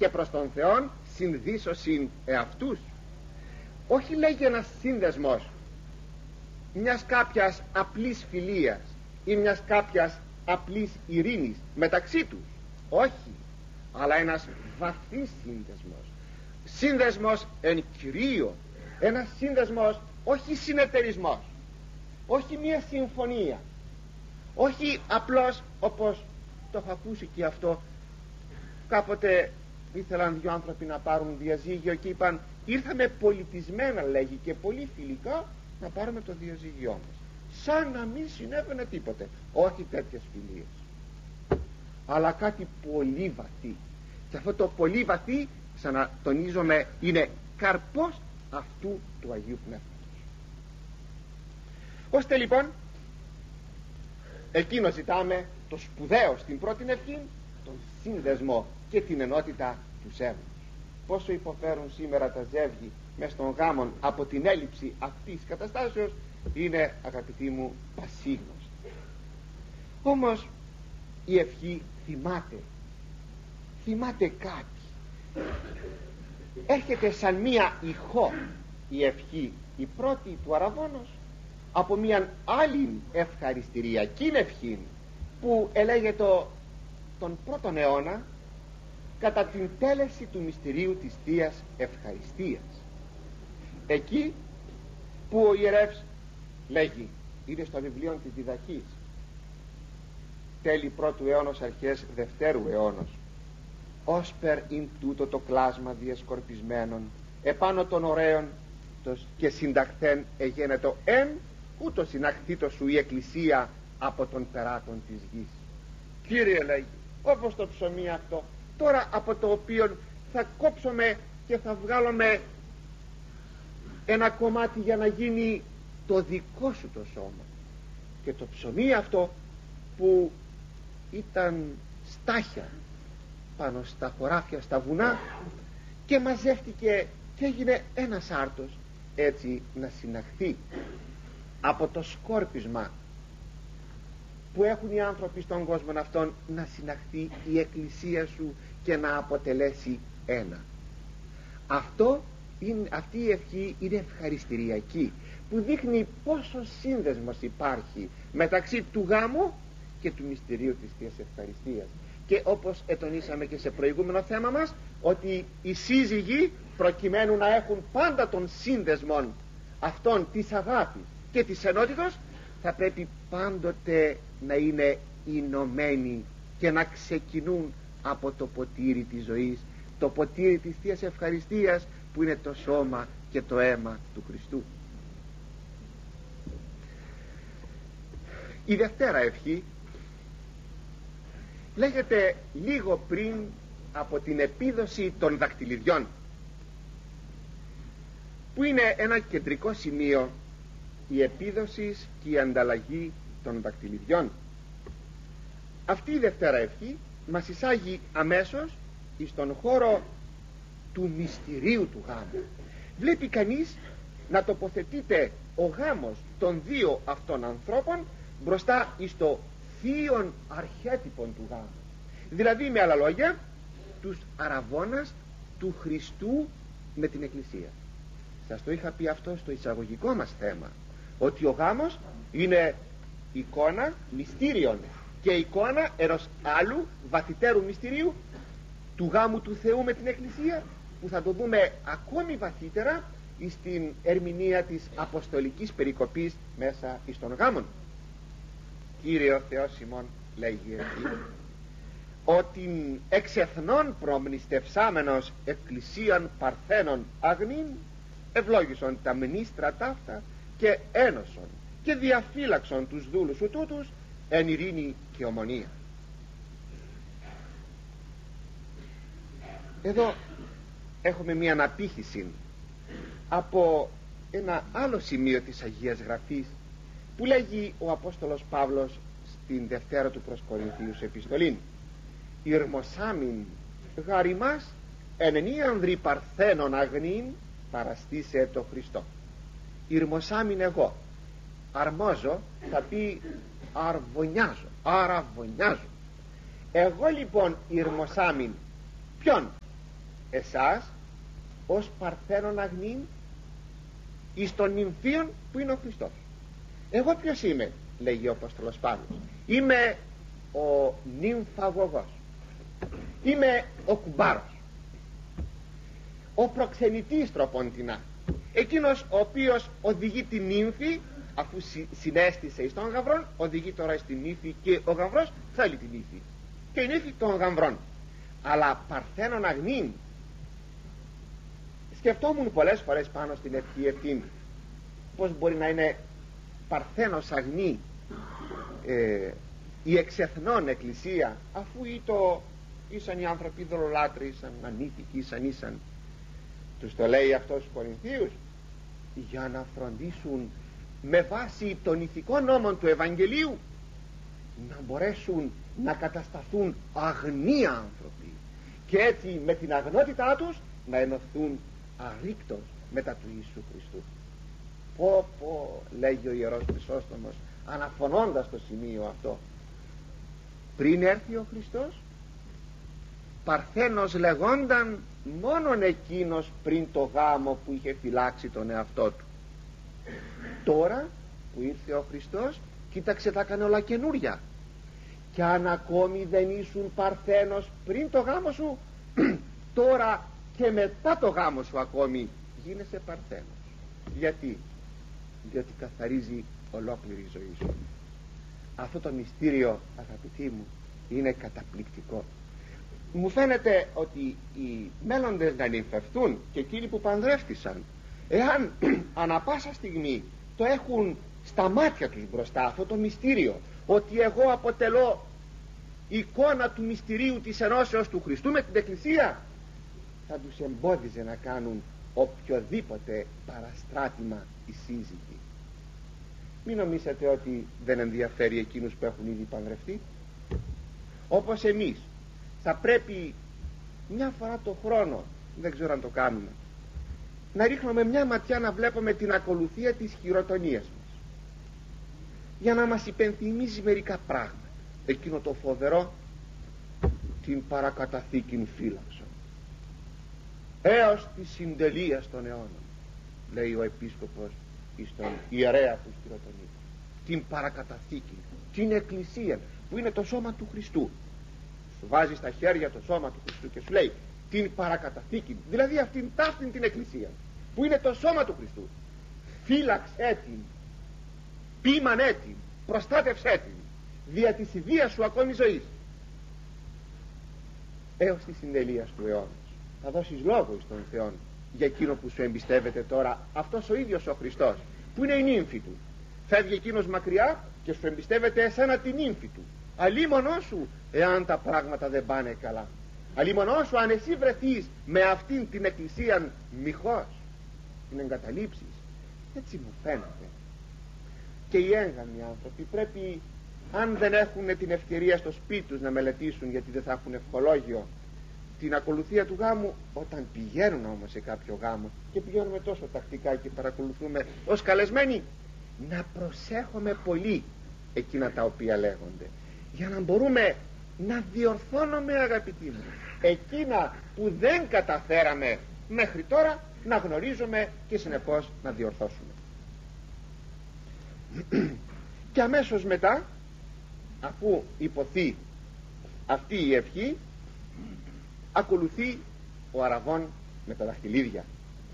και προς τον Θεόν συνδύσωσιν εαυτούς. Όχι, λέγει, ένας σύνδεσμος μιας κάποιας απλής φιλίας ή μιας κάποιας απλής ειρήνης μεταξύ τους. Όχι, αλλά ένας βαθύς σύνδεσμος, σύνδεσμος εν κυρίω, ένας σύνδεσμος, όχι συνεταιρισμός, όχι μια συμφωνία, όχι απλώς, όπως το έχω ακούσει και αυτό, κάποτε ήθελαν δύο άνθρωποι να πάρουν διαζύγιο και είπαν, ήρθαμε πολιτισμένα, λέγει, και πολύ φιλικά να πάρουμε το διαζύγιό μας, σαν να μην συνέβαινε τίποτε. Όχι τέτοιες φιλίες, αλλά κάτι πολύ βαθύ. Και αυτό το πολύ βαθύ, ξανατονίζομαι, είναι καρπός αυτού του Αγίου Πνεύματος. Ώστε λοιπόν εκείνο ζητάμε το σπουδαίο στην πρώτη ευχή, τον σύνδεσμο και την ενότητα του σέβους. Πόσο υποφέρουν σήμερα τα ζεύγη μες των γάμων από την έλλειψη αυτής της καταστάσεως είναι, αγαπητοί μου, πασίγνωστη. Όμως η ευχή θυμάται κάτι. Έρχεται σαν μία ηχό η ευχή, η πρώτη του Αραβώνος, από μίαν άλλη ευχαριστηριακή ευχή που ελέγεται τον πρώτον αιώνα κατά την τέλεση του μυστηρίου της Θείας Ευχαριστίας. Εκεί που ο ιερεύς λέγει, είναι στο βιβλίο της Διδαχής, τέλη πρώτου αιώνος αρχές δευτέρου αιώνος, όσπερ ειν τούτο το κλάσμα διασκορπισμένων επάνω των ωραίων και συνταχθέν εγένετο εν ούτω συναχθήτω σου η εκκλησία από των περάτων της γης. Κύριε, λέγει, όπως το ψωμί αυτό τώρα, από το οποίο θα κόψουμε και θα βγάλουμε ένα κομμάτι για να γίνει το δικό σου το σώμα. Και το ψωμί αυτό που ήταν στάχια πάνω στα χωράφια, στα βουνά, και μαζεύτηκε και έγινε ένας άρτος, έτσι να συναχθεί από το σκόρπισμα που έχουν οι άνθρωποι στον κόσμο αυτόν, να συναχθεί η εκκλησία σου και να αποτελέσει ένα. Αυτή η ευχή είναι ευχαριστηριακή, που δείχνει πόσο σύνδεσμος υπάρχει μεταξύ του γάμου και του μυστηρίου της Θείας Ευχαριστίας. Και όπως ετονίσαμε και σε προηγούμενο θέμα μας, ότι οι σύζυγοι, προκειμένου να έχουν πάντα τον σύνδεσμο αυτόν της αγάπης και της ενότητος, θα πρέπει πάντοτε να είναι ενωμένοι και να ξεκινούν από το ποτήρι της ζωής, το ποτήρι της Θείας Ευχαριστίας, που είναι το σώμα και το αίμα του Χριστού. Η δευτέρα ευχή λέγεται λίγο πριν από την επίδοση των δακτυλιδιών, που είναι ένα κεντρικό σημείο, η επίδοση και η ανταλλαγή των δακτυλιδιών. Αυτή η δευτέρα ευχή μας εισάγει αμέσως στον χώρο του μυστηρίου του γάμου. Βλέπει κανείς να τοποθετείται ο γάμος των δύο αυτών ανθρώπων μπροστά στο θείον αρχέτυπον του γάμου, δηλαδή με άλλα λόγια τους αραβώνας του Χριστού με την Εκκλησία. Σας το είχα πει αυτό στο εισαγωγικό μας θέμα, ότι ο γάμος είναι εικόνα μυστήριον και εικόνα ενός άλλου βαθυτέρου μυστηρίου, του γάμου του Θεού με την Εκκλησία, που θα το δούμε ακόμη βαθύτερα στην ερμηνεία της αποστολικής περικοπής μέσα εις των γάμων. Κύριε ο Θεός ημών, λέγει εκεί, ότι εξ εθνών προμνηστευσάμενος εκκλησίαν παρθένων αγνήν ευλόγησον τα μνήστρα ταύτα και ένωσον και διαφύλαξον τους δούλους σου τούτους εν ειρήνη και ομονία. Εδώ έχουμε μία αναπήχηση από ένα άλλο σημείο της Αγίας Γραφής, που λέγει ο Απόστολος Παύλος στην Δευτέρα του προς Κορινθίους επιστολήν, «Ηρμοσάμιν γαριμάς εν ενίανδρη παρθένων αγνήν παραστήσε το Χριστό». Ηρμοσάμιν εγώ, αρμόζω, θα πει αραβωνιάζω. Εγώ λοιπόν ηρμοσάμιν ποιον? εσάς ως παρθένον αγνήν εις των νυμφίων που είναι ο Χριστός. Εγώ ποιος είμαι, λέγει ο Απόστολος Παύλος? Είμαι ο νυμφαγωγός, είμαι ο κουμπάρος, ο προξενητής τροποντινά, εκείνος ο οποίος οδηγεί την νύμφη, αφού συνέστησε εις τον γαυρόν, οδηγεί τώρα στην νύφη και ο γαυρός θέλει την νύφη και η νύφη των γαμβρών. Αλλά παρθένον αγνήν, σκεφτόμουν πολλές φορές πάνω στην ευχή αυτή, πως μπορεί να είναι παρθένος αγνή η εξεθνών εκκλησία, αφού ήσαν οι άνθρωποι δολολάτροι, ήσαν ανήθικοι, ήσαν. Τους το λέει αυτό στους Κορινθίους για να φροντίσουν με βάση των ηθικών νόμων του Ευαγγελίου να μπορέσουν να κατασταθούν αγνοί άνθρωποι και έτσι με την αγνότητά τους να ενωθούν αρρήκτως μετά του Ιησού Χριστού. Πω λέγει ο Ιερός Χρυσόστομος αναφωνώντας το σημείο αυτό, πριν έρθει ο Χριστός παρθένος λεγόνταν μόνον εκείνος πριν το γάμο που είχε φυλάξει τον εαυτό του. Τώρα που ήρθε ο Χριστός, κοίταξε, τα έκανε όλα καινούρια. Και αν ακόμη δεν ήσουν παρθένος πριν το γάμο σου, τώρα και μετά το γάμο σου ακόμη γίνεσαι παρθένος. Γιατί? Διότι καθαρίζει ολόκληρη η ζωή σου. Αυτό το μυστήριο, αγαπητοί μου, είναι καταπληκτικό. Μου φαίνεται ότι οι μέλλοντες να νυμφευτούν και εκείνοι που παντρεύτησαν, εάν ανα πάσα στιγμή το έχουν στα μάτια τους μπροστά αυτό το μυστήριο, ότι εγώ αποτελώ εικόνα του μυστηρίου της ενώσεως του Χριστού με την Εκκλησία, θα τους εμπόδιζε να κάνουν οποιοδήποτε παραστράτημα οι σύζυγοι. Μην νομίσετε ότι δεν ενδιαφέρει εκείνους που έχουν ήδη παντρευτεί. Όπως εμείς θα πρέπει μια φορά το χρόνο, δεν ξέρω αν το κάνουμε, να ρίχνουμε μια ματιά να βλέπουμε την ακολουθία της χειροτονίας μας, για να μας υπενθυμίζει μερικά πράγματα. Εκείνο το φοβερό, την παρακαταθήκην φύλαξον έως τη συντελείας των αιώνων, λέει ο επίσκοπος εις τον ιερέα του χειροτονεί. Την παρακαταθήκην, την εκκλησία που είναι το σώμα του Χριστού. Σου βάζει στα χέρια το σώμα του Χριστού και σου λέει την παρακαταθήκην, δηλαδή αυτήν ταύτην την εκκλησία που είναι το σώμα του Χριστού. Φύλαξέ την, ποίμανέ την, προστάτευσέ την δια της ιδείας σου ακόμη ζωής έως τη συντελείας του αιώνος. Θα δώσεις λόγο εις τον Θεόν για εκείνο που σου εμπιστεύεται τώρα αυτός ο ίδιος ο Χριστός που είναι η νύμφη του. Φεύγει εκείνος μακριά και σου εμπιστεύεται εσένα την νύμφη του. Αλίμονό σου εάν τα πράγματα δεν πάνε καλά, αλίμονό σου αν εσύ βρεθείς με αυτήν την εκκλησία μοιχός, την εγκαταλείψεις. Έτσι μου φαίνεται. Και οι έγγαμοι άνθρωποι πρέπει, αν δεν έχουν την ευκαιρία στο σπίτι τους να μελετήσουν, γιατί δεν θα έχουν ευχολόγιο, την ακολουθία του γάμου, όταν πηγαίνουν όμως σε κάποιο γάμο, και πηγαίνουμε τόσο τακτικά και παρακολουθούμε ως καλεσμένοι, να προσέχουμε πολύ εκείνα τα οποία λέγονται, για να μπορούμε να διορθώνουμε, αγαπητοί μου, εκείνα που δεν καταφέραμε μέχρι τώρα να γνωρίζουμε και συνεπώς να διορθώσουμε. Και αμέσως μετά, αφού υποθεί αυτή η ευχή, ακολουθεί ο αραβών με τα δαχτυλίδια.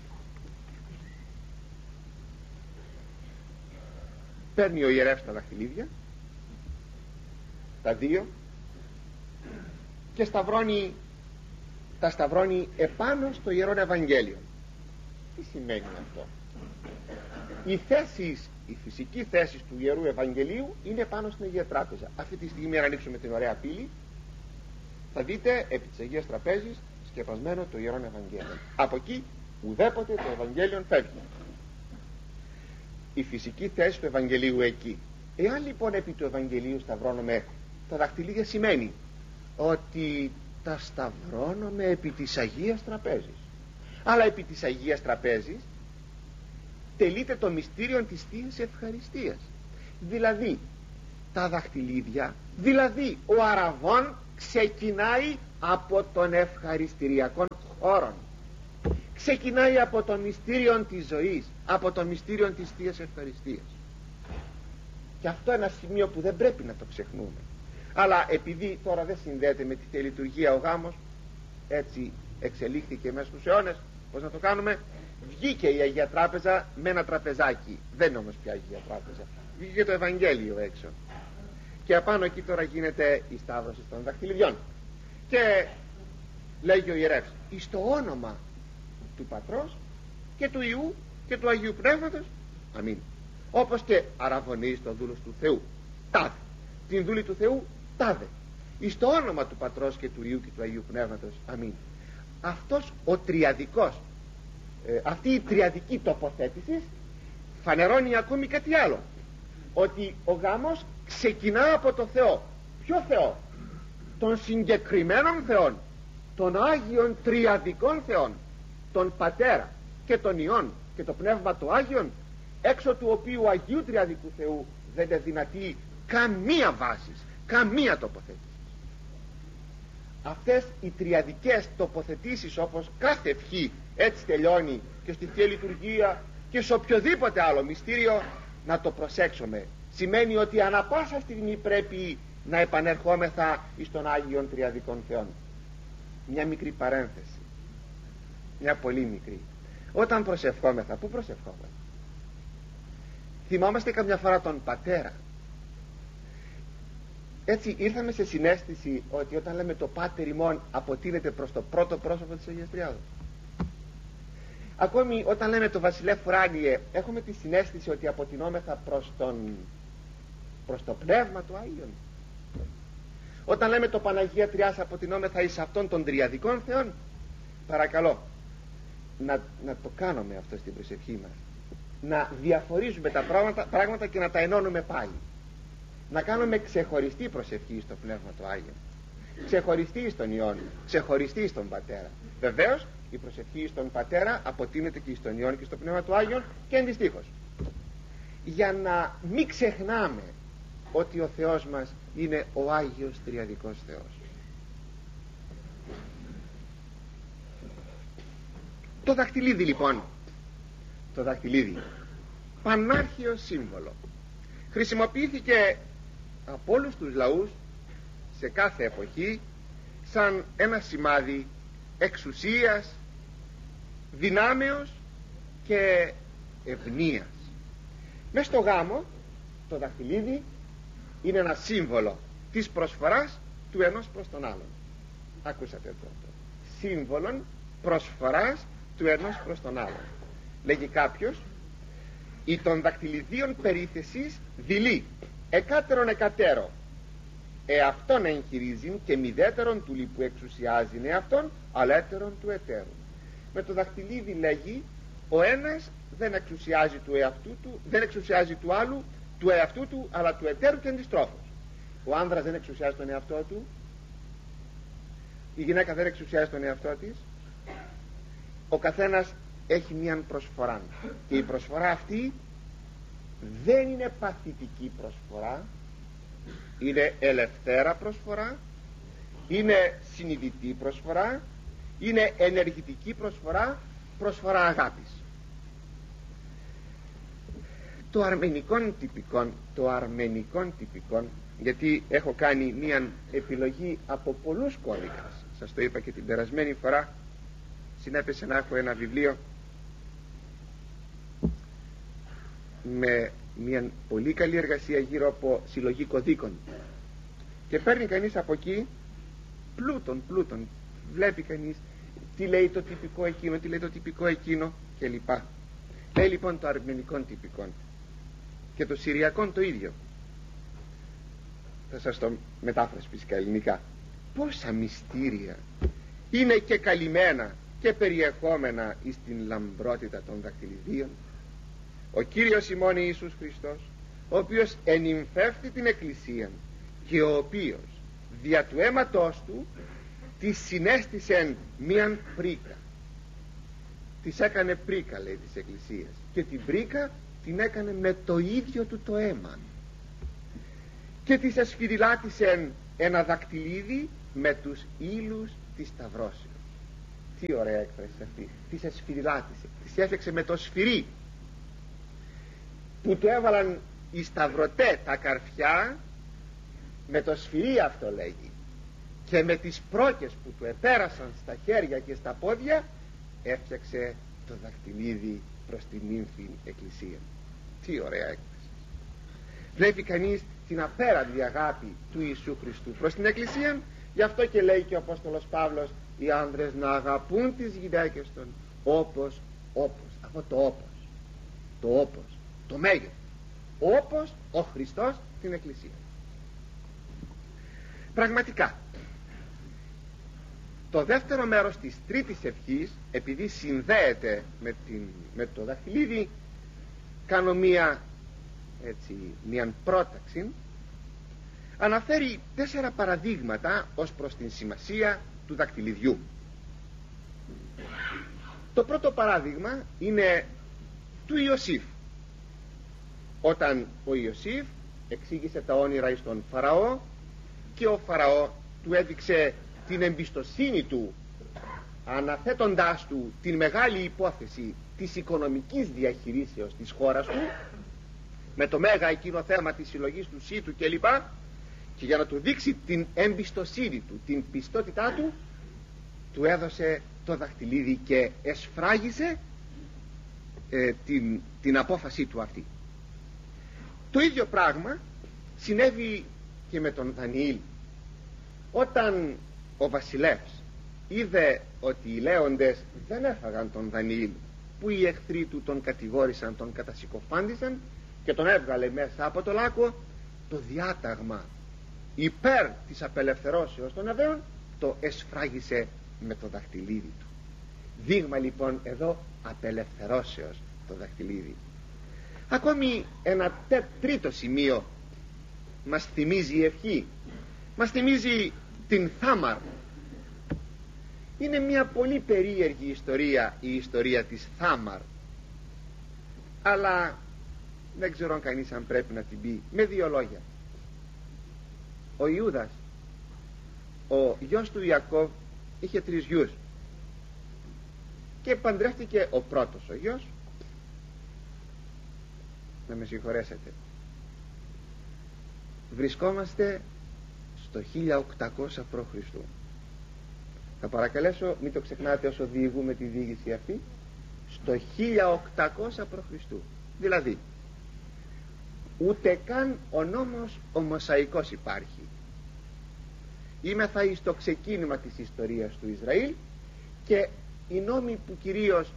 Παίρνει ο ιερεύς τα δαχτυλίδια, τα δύο, και τα σταυρώνει επάνω στο Ιερόν Ευαγγέλιο. Τι σημαίνει αυτό? Η φυσική θέση του Ιερού Ευαγγελίου είναι πάνω στην Αγία Τράπεζα. Αυτή τη στιγμή, αν ανοίξουμε την ωραία πύλη, θα δείτε επί της Αγίας Τραπέζης σκεπασμένο το Ιερόν Ευαγγέλιο. Από εκεί ουδέποτε το Ευαγγέλιο φεύγει. Η φυσική θέση του Ευαγγελίου εκεί. Εάν λοιπόν επί του Ευαγγελίου σταυρώνουμε τα δαχτυλίδια, σημαίνει ότι τα σταυρώνουμε επί της Αγίας Τραπέζης. Αλλά επί της Αγίας Τραπέζης τελείται το μυστήριο της Θείας Ευχαριστίας. Δηλαδή τα δαχτυλίδια, δηλαδή ο αραβών ξεκινάει από τον ευχαριστηριακό όρων. Ξεκινάει από το μυστήριο της ζωής, από το μυστήριο της Θείας Ευχαριστίας. Και αυτό είναι ένα σημείο που δεν πρέπει να το ξεχνούμε. Αλλά επειδή τώρα δεν συνδέεται με τη Θεία Λειτουργία ο γάμος, έτσι εξελίχθηκε μέσα στους αιώνες, πώς να το κάνουμε? Βγήκε η Αγία Τράπεζα με ένα τραπεζάκι. Δεν είναι όμως πια Αγία Τράπεζα. Βγήκε το Ευαγγέλιο έξω. Και απάνω εκεί τώρα γίνεται η σταύρωση των δαχτυλιδιών. Και λέγει ο ιερεύς, εις το όνομα του Πατρός και του Υιού και του Αγίου Πνεύματος, αμήν. Όπως και αραβωνείς τον δούλος του Θεού, τάδε. Την δούλη του Θεού, τάδε. Εις το όνομα του Πατρός και του Υιού και του Αγίου Πνεύματος, αμήν. Αυτός ο τριαδικός, αυτή η τριαδική τοποθέτηση φανερώνει ακόμη κάτι άλλο, ότι ο γάμος ξεκινά από το Θεό. Ποιο Θεό? Των συγκεκριμένων Θεών, των Άγιων Τριαδικών Θεών, τον Πατέρα και τον Υιόν και το Πνεύμα το Άγιον, έξω του οποίου Αγίου Τριαδικού Θεού δεν είναι δυνατή καμία βάση, καμία τοποθέτηση. Αυτές οι τριαδικές τοποθετήσεις, όπως κάθε ευχή έτσι τελειώνει και στη Θεία Λειτουργία και σε οποιοδήποτε άλλο μυστήριο, να το προσέξουμε. Σημαίνει ότι ανά πάσα στιγμή πρέπει να επανερχόμεθα εις των Άγιων Τριαδικών Θεών. Μια μικρή παρένθεση, μια πολύ μικρή. Όταν προσευχόμεθα, πού προσευχόμεθα? Θυμόμαστε καμιά φορά τον Πατέρα? Έτσι ήρθαμε σε συναίσθηση ότι όταν λέμε το Πάτερ ημών αποτείνεται προς το πρώτο πρόσωπο της Αγίας Τριάδος. Ακόμη όταν λέμε το Βασιλεύ Ουράνιε, έχουμε τη συναίσθηση ότι αποτεινόμεθα προς το Πνεύμα του Άγιον. Όταν λέμε το Παναγία Τριάς, αποτεινόμεθα εις αυτών των τριαδικών Θεών. Παρακαλώ να το κάνουμε αυτό στην προσευχή μας, να διαφορίζουμε τα πράγματα και να τα ενώνουμε πάλι. Να κάνουμε ξεχωριστή προσευχή στο Πνεύμα του Άγιον, ξεχωριστή στον Υιόν, ξεχωριστή στον Πατέρα. Βεβαίως η προσευχή στον Πατέρα αποτείνεται και στον Υιόν και στο Πνεύμα του Άγιον και αντιστοίχως, για να μην ξεχνάμε ότι ο Θεός μας είναι ο Άγιος Τριαδικός Θεός. Το δαχτυλίδι λοιπόν, το δαχτυλίδι, πανάρχιο σύμβολο, χρησιμοποιήθηκε από όλους τους λαούς σε κάθε εποχή σαν ένα σημάδι εξουσίας, δυνάμεως και ευνοίας. Μες στο γάμο το δαχτυλίδι είναι ένα σύμβολο της προσφοράς του ενός προς τον άλλον. Ακούσατε το σύμβολο προσφοράς του ενός προς τον άλλον. Λέγει κάποιος, η των δακτυλιδίων περίθεσης δειλή εκάτερον εκατέρο εαυτόν εγχειρίζειν και μηδέτερον του λιπού εξουσιάζει εαυτόν αλέτερον του εταίρου. Με το δαχτυλίδι λέγει, ο ένας δεν εξουσιάζει του εαυτού του, δεν εξουσιάζει του άλλου του εαυτού του, αλλά του εταίρου και αντιστρόφως. Ο άνδρας δεν εξουσιάζει τον εαυτό του, η γυναίκα δεν εξουσιάζει τον εαυτό της. Ο καθένας έχει μια προσφορά και η προσφορά αυτή δεν είναι παθητική προσφορά, είναι ελευθέρα προσφορά, είναι συνειδητή προσφορά, είναι ενεργητική προσφορά, προσφορά αγάπης. Το αρμενικών τυπικών, γιατί έχω κάνει μια επιλογή από πολλούς κώδικας, σας το είπα και την περασμένη φορά, συνέπεσε να έχω ένα βιβλίο με μια πολύ καλή εργασία γύρω από συλλογή κωδίκων και παίρνει κανείς από εκεί πλούτον, βλέπει κανείς τι λέει το τυπικό εκείνο, τι λέει το τυπικό εκείνο κλπ. Λέει λοιπόν το αρμενικών τυπικών και το συριακών το ίδιο. Θα σας το μετάφρασω φυσικά ελληνικά. Πόσα μυστήρια είναι και καλυμμένα και περιεχόμενα εις την λαμπρότητα των δακτυλιδίων. Ο Κύριος ημών Ιησούς Χριστός, ο οποίος ενυμφεύθη την Εκκλησία και ο οποίος δια του αίματός του της συνέστησεν μίαν πρίκα, της έκανε πρίκα, λέει, της Εκκλησίας, και την πρίκα την έκανε με το ίδιο του το αίμα και της εσφυριλάτησεν ένα δακτυλίδι με τους ύλους της σταυρώσεως. Τι ωραία έκφραση αυτή. Τις εσφυριλάτησε, τις έφτιαξε με το σφυρί που του έβαλαν οι σταυρωτέ τα καρφιά, με το σφυρί αυτό λέγει, και με τις πρόκες που του επέρασαν στα χέρια και στα πόδια έφτιαξε το δακτυλίδι προς την νύμφη εκκλησία. Τι ωραία έκφραση. Βλέπει κανείς την απέραντη αγάπη του Ιησού Χριστού προς την εκκλησία. Γι' αυτό και λέει και ο Απόστολος Παύλος, οι άνδρες να αγαπούν τις γυναίκες των όπως, αυτό το όπως, το μέγεθος, όπως ο Χριστός την εκκλησία. Πραγματικά το δεύτερο μέρος της τρίτης ευχής, επειδή συνδέεται με το δαχτυλίδι, κάνω μία πρόταξη. Αναφέρει 4 παραδείγματα ως προς την σημασία του δακτυλιδιού. Το πρώτο παράδειγμα είναι του Ιωσήφ, όταν ο Ιωσήφ εξήγησε τα όνειρα εις τον Φαραώ και ο Φαραώ του έδειξε την εμπιστοσύνη του, αναθέτοντάς του την μεγάλη υπόθεση της οικονομικής διαχειρίσεως της χώρας του, με το μέγα εκείνο θέμα της συλλογής του σύτου κλπ. Και για να του δείξει την εμπιστοσύνη του, την πιστότητά του, του έδωσε το δαχτυλίδι και εσφράγισε την απόφασή του αυτή. Το ίδιο πράγμα συνέβη και με τον Δανιήλ. Όταν ο βασιλεύς είδε ότι οι λέοντες δεν έφαγαν τον Δανιήλ, που οι εχθροί του τον κατηγόρησαν, τον κατασυκοφάντησαν και τον έβγαλε μέσα από το λάκκο, το διάταγμα υπέρ της απελευθερώσεως των Εβραίων το εσφράγισε με το δαχτυλίδι του. Δείγμα λοιπόν εδώ απελευθερώσεως το δαχτυλίδι. Ακόμη ένα τρίτο σημείο μας θυμίζει η ευχή, μας θυμίζει την Θάμαρ. Είναι μια πολύ περίεργη ιστορία, η ιστορία της Θάμαρ, αλλά δεν ξέρω αν κανείς αν πρέπει να την πει με 2 λόγια. Ο Ιούδας, ο γιος του Ιακώβ, είχε 3 γιους και παντρεύτηκε ο πρώτος ο γιος, να με συγχωρέσετε, βρισκόμαστε στο 1800 π.Χ. Θα παρακαλέσω μην το ξεχνάτε όσο διηγούμε τη διήγηση αυτή, στο 1800 π.Χ. Δηλαδή ούτε καν ο νόμος ο Μωσαϊκός υπάρχει. Είμεθα εις το ξεκίνημα της ιστορίας του Ισραήλ, και οι νόμοι που κυρίως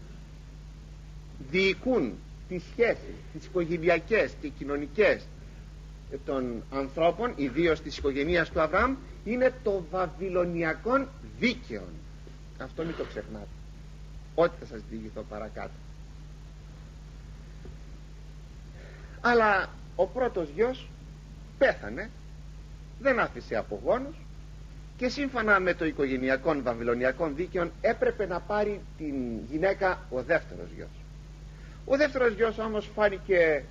διοικούν τις σχέσεις, τις οικογενειακές και κοινωνικές των ανθρώπων, ιδίως της οικογένειας του Αβραάμ, είναι το βαβυλωνιακό δίκαιο. Αυτό μην το ξεχνάτε, ό,τι θα σας διηγηθώ παρακάτω. Αλλά ο πρώτος γιος πέθανε, δεν άφησε απογόνους, και σύμφωνα με το οικογενειακό βαβυλωνιακό δίκαιο έπρεπε να πάρει την γυναίκα ο δεύτερος γιος. Ο δεύτερος γιος όμως φάνηκε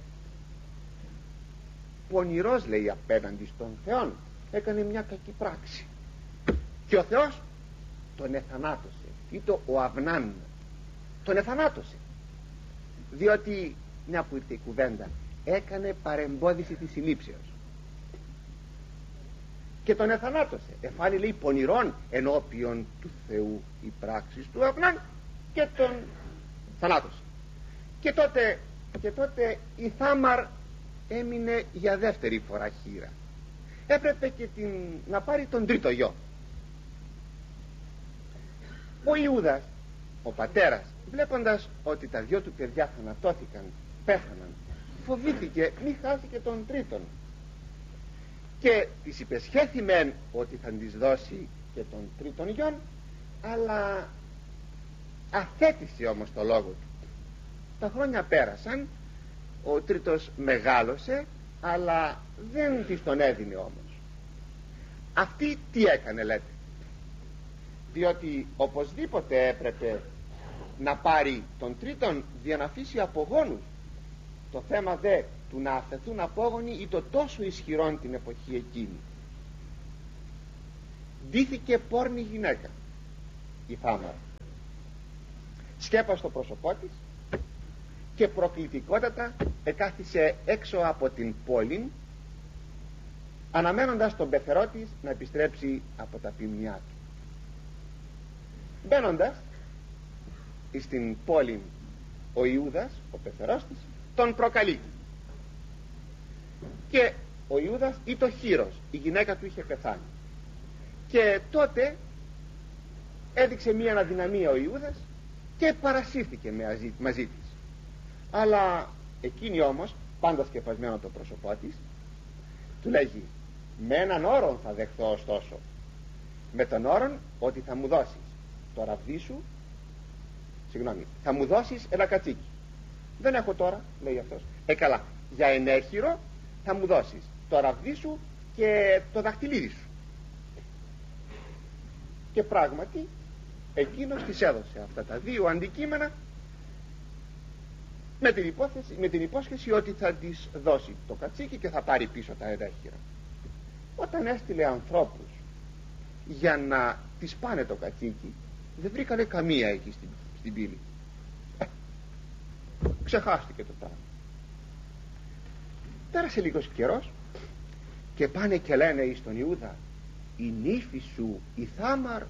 πονηρός, λέει, απέναντι στον Θεό, έκανε μια κακή πράξη και ο Θεός τον εθανάτωσε, ή ο Αυνάν τον εθανάτωσε, διότι, μια που ήρθε η κουβέντα, έκανε παρεμπόδιση της συλλήψεως και τον εθανάτωσε. Εφάνει, λέει, πονηρών ενώπιον του Θεού η πράξη του Αυνάν και τον θανάτωσε. Και τότε η Θάμαρ έμεινε για δεύτερη φορά χήρα. Έπρεπε και να πάρει τον τρίτο γιο. Ο Ιούδας, ο πατέρας, βλέποντας ότι τα 2 του παιδιά θανατώθηκαν, πέθαναν, φοβήθηκε μη χάσει και τον τρίτον, και της υπεσχέθη μεν ότι θα της δώσει και τον τρίτον γιον, αλλά αθέτησε όμως το λόγο του. Τα χρόνια πέρασαν, ο τρίτος μεγάλωσε, αλλά δεν της τον έδινε όμως. Αυτή τι έκανε, λέτε? Διότι οπωσδήποτε έπρεπε να πάρει τον τρίτον για να αφήσει απογόνους. Το θέμα δε του να αφαιθούν απόγονοι ήταν τόσο ισχυρόν την εποχή εκείνη. Ντύθηκε πόρνη γυναίκα, η Θάμαρ. Σκέπασε το πρόσωπό της και προκλητικότατα εκάθισε έξω από την πόλη, αναμένοντας τον πεθερό της να επιστρέψει από τα ποιμνιά του. Μπαίνοντας στην πόλη, ο Ιούδας, ο πεθερός της, τον προκαλεί. Και ο Ιούδας ή το χείρος, η γυναίκα του είχε πεθάνει. Και τότε έδειξε μία αδυναμία ο Ιούδας και παρασύρθηκε μαζί της. Αλλά εκείνη όμως, πάντα σκεπασμένο το πρόσωπό της, του λέγει: με έναν όρον θα δεχθώ, ωστόσο, με τον όρον ότι θα μου δώσεις το ραβδί σου, θα μου δώσεις ένα κατσίκι. Δεν έχω τώρα, λέει αυτός. Καλά, για ενέχειρο θα μου δώσεις το ραβδί σου και το δαχτυλίδι σου. Και πράγματι εκείνος της έδωσε αυτά τα δύο αντικείμενα με την υπόσχεση ότι θα της δώσει το κατσίκι και θα πάρει πίσω τα ενέχειρα. Όταν έστειλε ανθρώπους για να της πάνε το κατσίκι, δεν βρήκανε καμία εκεί στην πύλη. Ξεχάστηκε το πράγμα. Πέρασε λίγος καιρός και πάνε και λένε εις τον Ιούδα: η νύφη σου η Θάμαρ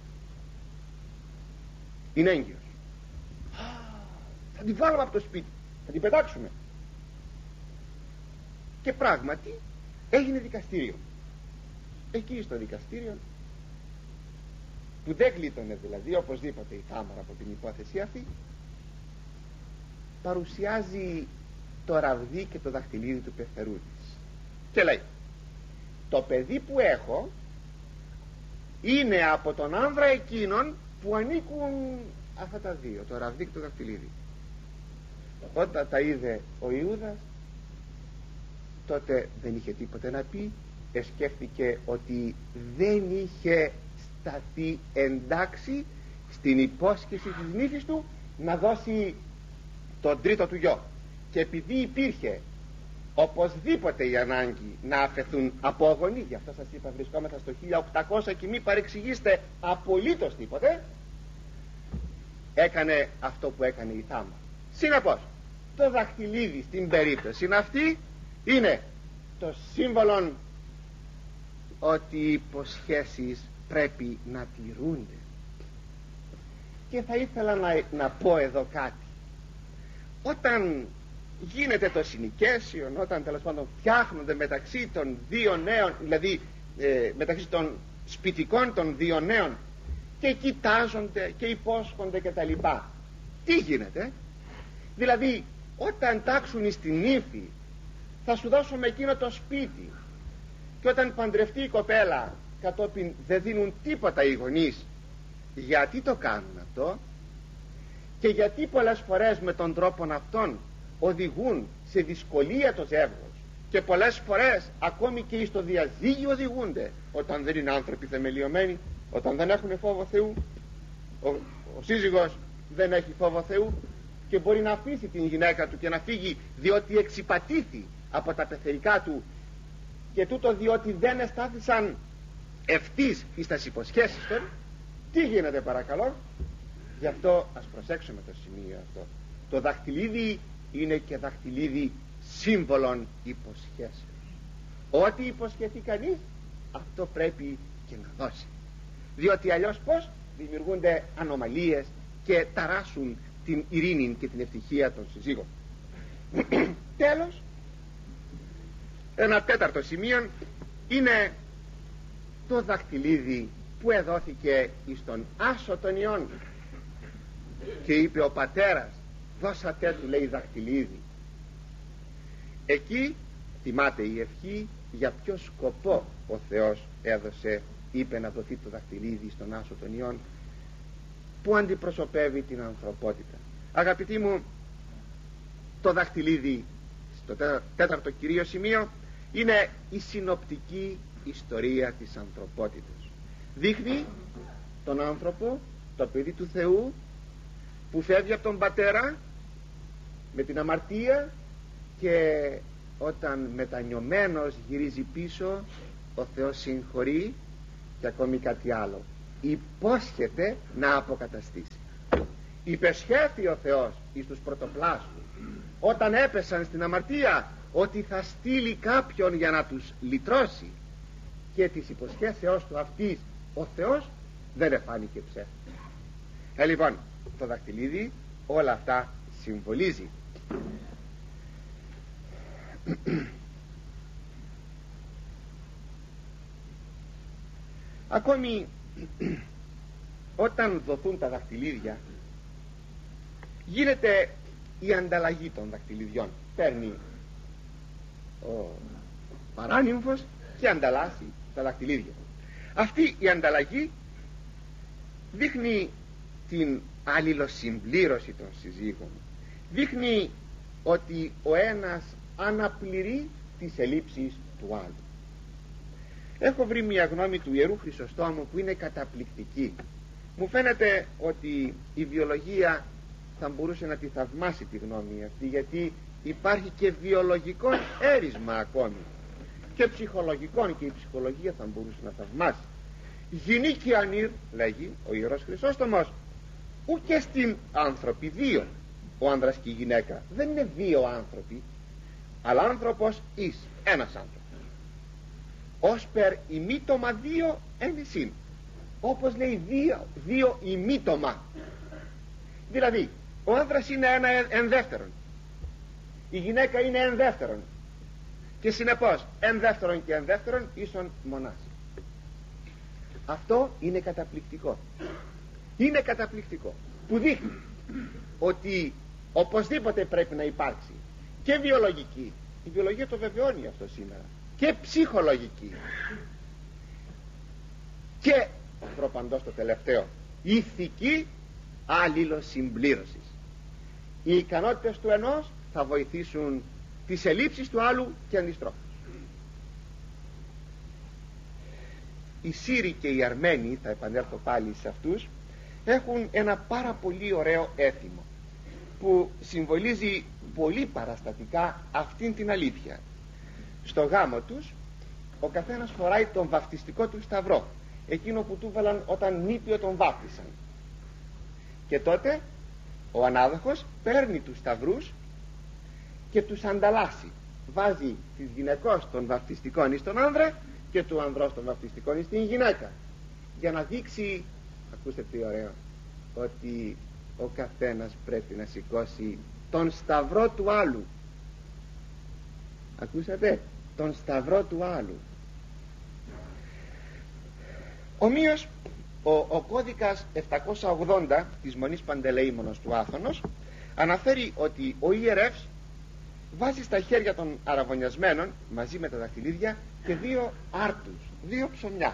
είναι έγκυος. Θα την βάλουμε από το σπίτι, θα την πετάξουμε. Και πράγματι έγινε δικαστήριο. Εκεί στο δικαστήριο, που δεν γλίτωνε δηλαδή οπωσδήποτε η Θάμαρ από την υπόθεση αυτή, παρουσιάζει το ραβδί και το δαχτυλίδι του πεθερού της και λέει: το παιδί που έχω είναι από τον άνδρα εκείνον που ανήκουν αυτά τα δύο, το ραβδί και το δαχτυλίδι. Όταν τα είδε ο Ιούδας, τότε δεν είχε τίποτε να πει. Σκέφτηκε ότι δεν είχε σταθεί εντάξει στην υπόσχεση της νύφης του να δώσει τον τρίτο του γιο, και επειδή υπήρχε οπωσδήποτε η ανάγκη να αφαιθούν απόγονοι, γι' αυτό σας είπα βρισκόμεθα στο 1800 και μη παρεξηγήστε απολύτως τίποτε, έκανε αυτό που έκανε η Θάμαρ. Συνεπώς το δαχτυλίδι στην περίπτωση αυτή είναι το σύμβολο ότι οι υποσχέσεις πρέπει να τηρούνται. Και θα ήθελα να πω εδώ κάτι. Όταν γίνεται το συνοικέσιο, όταν τέλος πάντων φτιάχνονται μεταξύ των δύο νέων, δηλαδή μεταξύ των σπιτικών των δύο νέων, και κοιτάζονται και υπόσχονται και τα λοιπά, τι γίνεται? Δηλαδή όταν τάξουν στην ύφη, θα σου δώσω με εκείνο το σπίτι, και όταν παντρευτεί η κοπέλα κατόπιν δεν δίνουν τίποτα οι γονείς. Γιατί το κάνουν αυτό? Και γιατί πολλές φορές με τον τρόπο αυτόν οδηγούν σε δυσκολία το ζεύγος, και πολλές φορές ακόμη και στο διαζύγιο οδηγούνται, όταν δεν είναι άνθρωποι θεμελιωμένοι, όταν δεν έχουν φόβο Θεού. Ο σύζυγος δεν έχει φόβο Θεού και μπορεί να αφήσει την γυναίκα του και να φύγει, διότι εξυπατήθη από τα πεθερικά του, και τούτο διότι δεν εστάθησαν ευτής εις τας υποσχέσεις των. Τι γίνεται παρακαλώ? Γι' αυτό ας προσέξουμε το σημείο αυτό. Το δαχτυλίδι είναι και δαχτυλίδι σύμβολων υποσχέσεως. Ό,τι υποσχεθεί κανείς, αυτό πρέπει και να δώσει, διότι αλλιώς πως δημιουργούνται ανομαλίες και ταράσουν την ειρήνη και την ευτυχία των συζύγων. Τέλος, ένα τέταρτο σημείο είναι το δαχτυλίδι που εδόθηκε εις τον Άσο των Ιών, και είπε ο πατέρας: δώσατε του, λέει, δαχτυλίδι. Εκεί θυμάται η ευχή για ποιο σκοπό ο Θεός έδωσε, είπε να δοθεί το δαχτυλίδι στον Άσο των Ιών, που αντιπροσωπεύει την ανθρωπότητα. Αγαπητοί μου, το δαχτυλίδι στο τέταρτο κυρίω σημείο είναι η συνοπτική ιστορία της ανθρωπότητας. Δείχνει τον άνθρωπο, το παιδί του Θεού, που φεύγει από τον πατέρα με την αμαρτία, και όταν μετανιωμένος γυρίζει πίσω, ο Θεός συγχωρεί, και ακόμη κάτι άλλο, υπόσχεται να αποκαταστήσει. Υπεσχέθη ο Θεός εις τους πρωτοπλάσους όταν έπεσαν στην αμαρτία ότι θα στείλει κάποιον για να τους λυτρώσει, και της υποσχέσεώς του αυτής ο Θεός δεν εφάνηκε ψεύτης. Λοιπόν, το δακτυλίδι όλα αυτά συμβολίζει. Ακόμη όταν δοθούν τα δακτυλίδια γίνεται η ανταλλαγή των δακτυλιδιών. Παίρνει ο παράνυμφος και ανταλλάσσει τα δακτυλίδια. Αυτή η ανταλλαγή δείχνει την αλληλοσυμπλήρωση των συζύγων, δείχνει ότι ο ένας αναπληρεί τις ελλείψεις του άλλου. Έχω βρει μια γνώμη του Ιερού Χρυσοστόμου που είναι καταπληκτική. Μου φαίνεται ότι η βιολογία θα μπορούσε να τη θαυμάσει τη γνώμη αυτή, γιατί υπάρχει και βιολογικό έρισμα ακόμη, και ψυχολογικό, και η ψυχολογία θα μπορούσε να θαυμάσει. Γυνή ανήρ, λέγει ο Ιερός Χρυσόστομος, ου και στην άνθρωποι δύο, ο άνδρας και η γυναίκα δεν είναι δύο άνθρωποι, αλλά άνθρωπος εις ένας άνθρωπος. Ως περ ημίτομα δύο ενισύν, όπως λέει δύο ημίτομα. Δηλαδή ο άνδρας είναι ένα εν δεύτερον, η γυναίκα είναι εν δεύτερον, και συνεπώς εν δεύτερον και εν δεύτερον ίσον μονάς. Αυτό είναι καταπληκτικό. Είναι καταπληκτικό, που δείχνει ότι οπωσδήποτε πρέπει να υπάρξει και βιολογική, η βιολογία το βεβαιώνει αυτό σήμερα, και ψυχολογική, και προπαντός το τελευταίο, ηθική αλληλοσυμπλήρωσης. Οι ικανότητες του ενός θα βοηθήσουν τις ελλείψεις του άλλου και αντιστρόφως. Οι Σύροι και οι Αρμένοι, θα επανέλθω πάλι σε αυτούς, έχουν ένα πάρα πολύ ωραίο έθιμο που συμβολίζει πολύ παραστατικά αυτήν την αλήθεια. Στο γάμο τους ο καθένας φοράει τον βαφτιστικό του σταυρό, εκείνο που του βάλαν όταν νήπιο τον βάφτισαν, και τότε ο ανάδοχος παίρνει τους σταυρούς και τους ανταλλάσσει. Βάζει της γυναικός των βαφτιστικών εις τον άνδρα και του ανδρός των βαφτιστικών εις την γυναίκα, για να δείξει, ακούστε τι ωραίο, ότι ο καθένας πρέπει να σηκώσει τον σταυρό του άλλου. Ακούσατε, τον σταυρό του άλλου. Ομοίως ο κώδικας 780 της Μονής Παντελεήμονος του Άθωνος αναφέρει ότι ο ιερεύς βάζει στα χέρια των αραβωνιασμένων μαζί με τα δαχτυλίδια και δύο άρτους, δύο ψωμιά,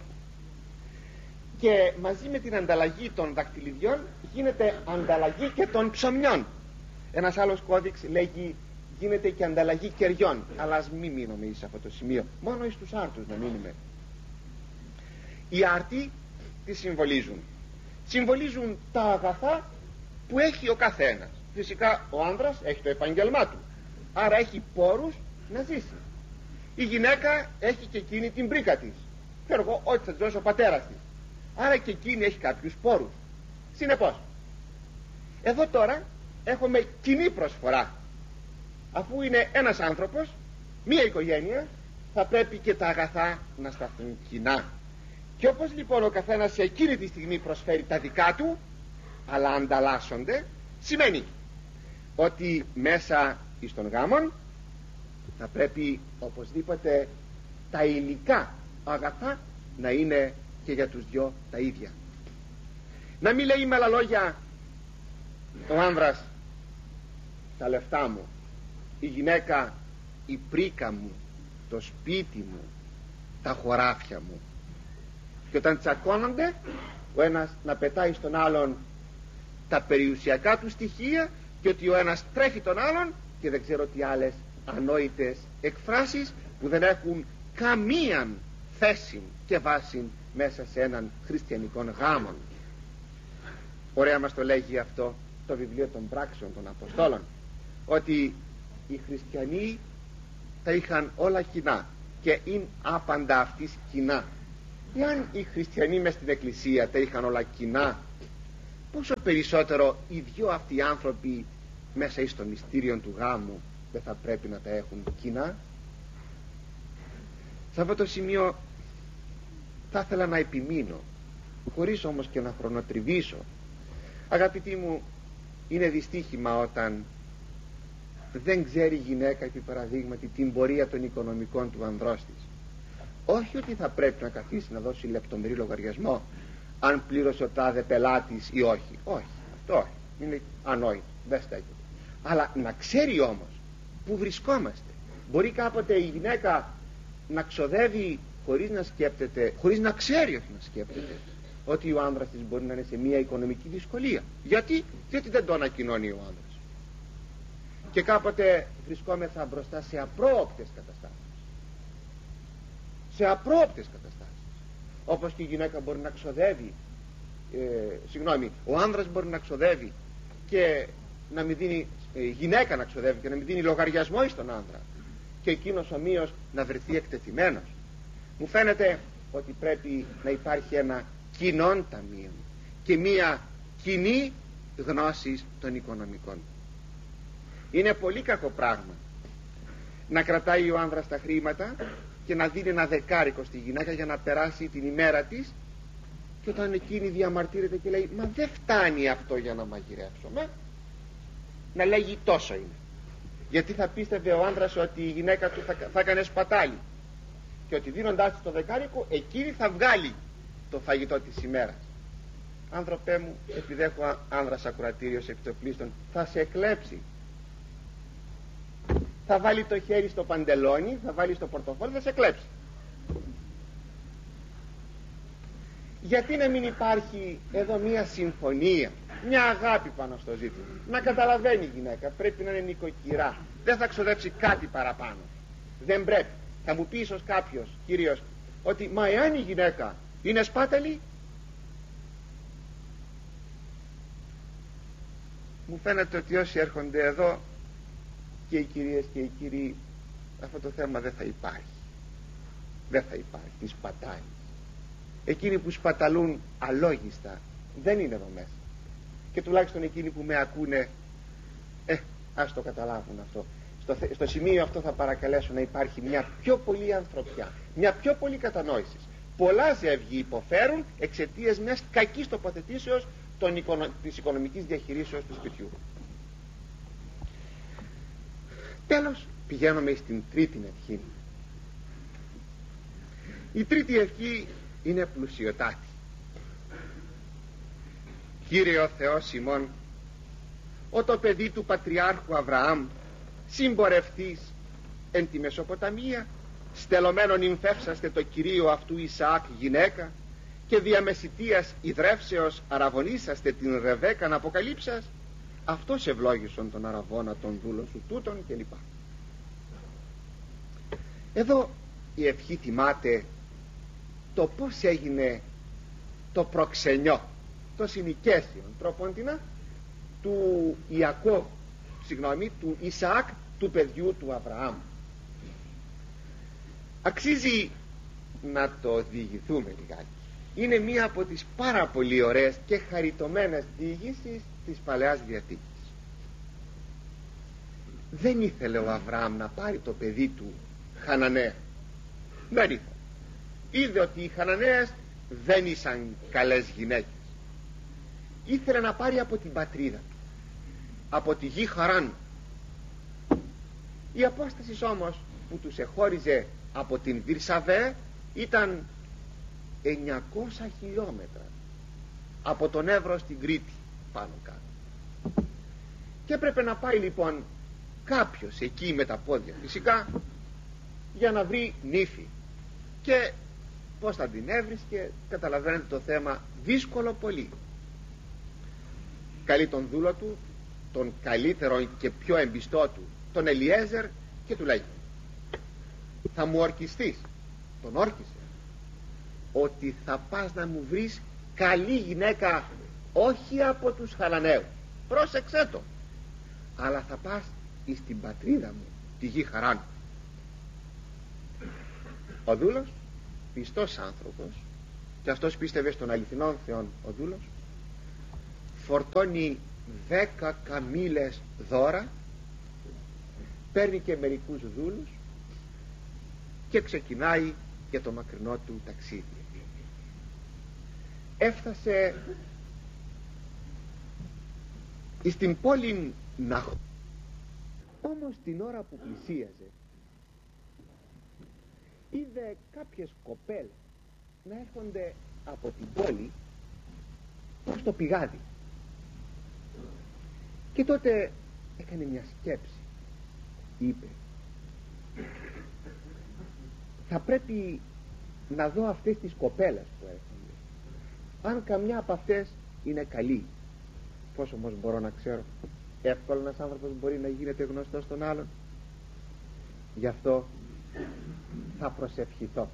και μαζί με την ανταλλαγή των δακτυλιδιών γίνεται ανταλλαγή και των ψωμιών. Ένας άλλος κώδικς λέγει γίνεται και ανταλλαγή κεριών, αλλά ας μην μείνουμε σε αυτό το σημείο, μόνο εις τους άρτους να μείνουμε. Οι άρτοι τι συμβολίζουν? Συμβολίζουν τα αγαθά που έχει ο καθένας. Φυσικά ο άνδρας έχει το επάγγελμά του, άρα έχει πόρους να ζήσει. Η γυναίκα έχει και εκείνη την πρίκα της, ξέρω εγώ, ό,τι θα δώσει ο πατέρας της, άρα και εκείνη έχει κάποιους πόρους. Συνεπώς εδώ τώρα έχουμε κοινή προσφορά. Αφού είναι ένας άνθρωπος, μία οικογένεια, θα πρέπει και τα αγαθά να σταθούν κοινά. Και όπως λοιπόν ο καθένας σε εκείνη τη στιγμή προσφέρει τα δικά του, αλλά ανταλλάσσονται, σημαίνει ότι μέσα εις των γάμων θα πρέπει οπωσδήποτε τα υλικά αγαθά να είναι και για τους δυο τα ίδια. Να μην λέει με άλλα λόγια ο άνδρας τα λεφτά μου, η γυναίκα η πρίκα μου, το σπίτι μου, τα χωράφια μου, και όταν τσακώνονται ο ένας να πετάει στον άλλον τα περιουσιακά του στοιχεία, και ότι ο ένας τρέφει τον άλλον, και δεν ξέρω τι άλλες ανόητες εκφράσεις που δεν έχουν καμία θέση και βάση μέσα σε έναν χριστιανικό γάμο. Ωραία μας το λέγει αυτό το βιβλίο των πράξεων των Αποστόλων, ότι οι χριστιανοί τα είχαν όλα κοινά και είναι άπαντα αυτής κοινά. Εάν οι χριστιανοί μες στην εκκλησία τα είχαν όλα κοινά, πόσο περισσότερο οι δυο αυτοί άνθρωποι μέσα εις το μυστήριο του γάμου δεν θα πρέπει να τα έχουν κοινά? Σε αυτό το σημείο θα ήθελα να επιμείνω, χωρίς όμως και να χρονοτριβήσω. Αγαπητοί μου, είναι δυστύχημα όταν δεν ξέρει η γυναίκα, επί παραδείγματι, την πορεία των οικονομικών του ανδρός της. Όχι ότι θα πρέπει να καθίσει να δώσει λεπτομερή λογαριασμό αν πλήρωσε ο τάδε πελάτης ή όχι. Όχι, αυτό όχι, είναι ανόητο, δεν στέκεται. Αλλά να ξέρει όμως που βρισκόμαστε. Μπορεί κάποτε η γυναίκα να ξοδεύει χωρίς να σκέπτεται, χωρίς να ξέρει, όχι να σκέπτεται, ότι ο άνδρας της μπορεί να είναι σε μια οικονομική δυσκολία. Γιατί δεν το ανακοινώνει ο άνδρας. Και κάποτε βρισκόμεθα μπροστά σε απρόοπτες καταστάσεις. Σε απρόοπτες καταστάσεις. Όπως και η γυναίκα μπορεί να ξοδεύει, ο άνδρας μπορεί να ξοδεύει και να μην δίνει, γυναίκα να ξοδεύει και να μην δίνει λογαριασμό στον άνδρα, και εκείνος ομοίως να βρεθεί εκτεθειμένος. Μου φαίνεται ότι πρέπει να υπάρχει ένα κοινόν ταμείο και μία κοινή γνώση των οικονομικών. Είναι πολύ κακό πράγμα να κρατάει ο άνδρας τα χρήματα και να δίνει ένα δεκάρικο στη γυναίκα για να περάσει την ημέρα της, και όταν εκείνη διαμαρτύρεται και λέει «Μα δεν φτάνει αυτό για να μαγειρέψουμε», να λέγει «Τόσο είναι». Γιατί θα πίστευε ο άνδρας ότι η γυναίκα του θα έκανε σπατάλη και ότι δίνοντάς της το δεκάρικο εκείνη θα βγάλει το φαγητό της ημέρας. Άνθρωπέ μου, επειδή έχω άνδρας ακροατήριος επιτοπλίστων, θα σε εκλέψει. Θα βάλει το χέρι στο παντελόνι, θα βάλει στο πορτοφόλι, θα σε κλέψει. Γιατί να μην υπάρχει εδώ μια συμφωνία, μια αγάπη πάνω στο ζήτημα? Να καταλαβαίνει η γυναίκα, πρέπει να είναι νοικοκυρά, δεν θα ξοδέψει κάτι παραπάνω, δεν πρέπει. Θα μου πει ίσως κάποιος, κύριος, ότι μα εάν η γυναίκα είναι σπάταλη, μου φαίνεται ότι όσοι έρχονται εδώ, και οι κυρίες και οι κύριοι, αυτό το θέμα δεν θα υπάρχει. Δεν θα υπάρχει τη σπατάλη. Εκείνοι που σπαταλούν αλόγιστα δεν είναι εδώ μέσα. Και τουλάχιστον εκείνοι που με ακούνε, ας το καταλάβουν αυτό. Στο σημείο αυτό θα παρακαλέσω να υπάρχει μια πιο πολύ ανθρωπιά, μια πιο πολύ κατανόηση. Πολλά ζεύγη υποφέρουν εξαιτίας μιας κακής τοποθετήσεως της οικονομικής διαχειρίσεως του σπιτιού. Τέλος, πηγαίνουμε στην τρίτη ευχή. Η τρίτη ευχή είναι πλουσιωτάτη. Κύριε ο Θεός ημών, ο το παιδί του Πατριάρχου Αβραάμ, συμπορευτής εν τη Μεσοποταμία, στελωμένον υμφεύσαστε το κυρίο αυτού Ισαάκ γυναίκα, και διαμεσιτείας ιδρεύσεως αραβωνήσαστε την Ρεβέκαν αποκαλύψας, αυτός ευλόγησον τον αραβώνα των δούλων σου τούτων, κλπ. Εδώ η ευχή θυμάται το πως έγινε το προξενιό, το συνοικέσιον τροποντινά του του Ισαάκ, του παιδιού του Αβραάμ. Αξίζει να το διηγηθούμε λιγάκι. Είναι μία από τις πάρα πολύ ωραίες και χαριτωμένες διηγήσεις της Παλαιάς Διαθήκης. Δεν ήθελε ο Αβραάμ να πάρει το παιδί του Χαναναία. Δεν ήθελε. Είδε ότι οι Χαναναίες δεν ήσαν καλές γυναίκες. Ήθελε να πάρει από την πατρίδα του, από τη γη Χαράν. Η απόσταση όμως που τους εχώριζε από την Βυρσαβέ ήταν 900 χιλιόμετρα, από τον Εύρο στην Κρήτη πάνω κάτω. Και έπρεπε να πάει λοιπόν κάποιος εκεί με τα πόδια φυσικά για να βρει νύφη. Και πως θα την έβρισκε? Καταλαβαίνετε το θέμα, δύσκολο πολύ. Καλεί τον δούλο του, τον καλύτερο και πιο εμπιστό του, τον Ελιέζερ, και του λέει: θα μου ορκιστείς. Τον όρκισε ότι θα πας να μου βρεις καλή γυναίκα, όχι από τους Χαναναίους, πρόσεξέ το, αλλά θα πας εις την πατρίδα μου, τη γη Χαράν. Ο δούλος, πιστός άνθρωπος, και αυτός πίστευε στον αληθινόν Θεόν ο δούλος, φορτώνει 10 καμήλες δώρα, παίρνει και μερικούς δούλους και ξεκινάει για το μακρινό του ταξίδι. Έφτασε στην πόλη Ναχώ. Όμως την ώρα που πλησίαζε είδε κάποιες κοπέλες να έρχονται από την πόλη προς το πηγάδι, και τότε έκανε μια σκέψη. Είπε, θα πρέπει να δω αυτές τις κοπέλες που έρχονται, αν καμιά από αυτές είναι καλή. Πώς όμως μπορώ να ξέρω? Εύκολα ένας άνθρωπος μπορεί να γίνεται γνωστός στον άλλον. Γι' αυτό θα προσευχηθώ.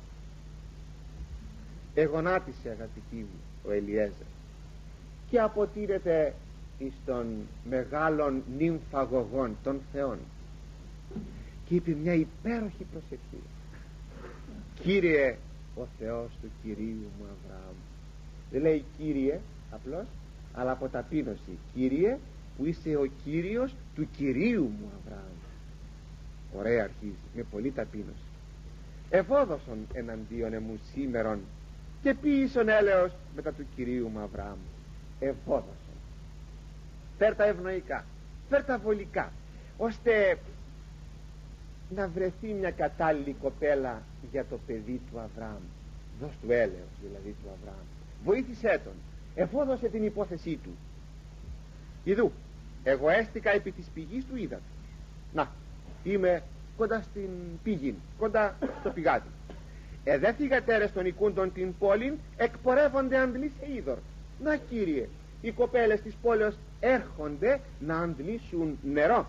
Εγονάτισε, αγαπητοί μου, ο Ελιέζερ, και αποτείνεται εις των μεγάλων νυμφαγωγών των θεών, και είπε μια υπέροχη προσευχή. Κύριε ο Θεός του Κυρίου μου Αβραάμ. Δεν λέει Κύριε απλώς, αλλά από ταπείνωση. Κύριε που είσαι ο Κύριος του Κυρίου μου Αβραάμ. Ωραία αρχίζει, με πολύ ταπείνωση. Ευόδωσον εναντίον εμού σήμερον και ποιήσον έλεος μετά του Κυρίου μου Αβραάμ. Ευόδωσον. Φέρ τα ευνοϊκά, φέρ τα βολικά, ώστε να βρεθεί μια κατάλληλη κοπέλα για το παιδί του Αβραάμ. Δώσ' του έλεος δηλαδή του Αβραάμ. Βοήθησέ τον, εφόδωσε την υπόθεσή του. Ιδού, εγώ έστηκα επί της πηγής του ύδατος. Να, είμαι κοντά στην πηγή, κοντά στο πηγάδι. Εδέ θυγατέρες των οικούντων την πόλην εκπορεύονται αντλή σε είδωρ. Να, Κύριε, οι κοπέλες της πόλεως έρχονται να αντλήσουν νερό.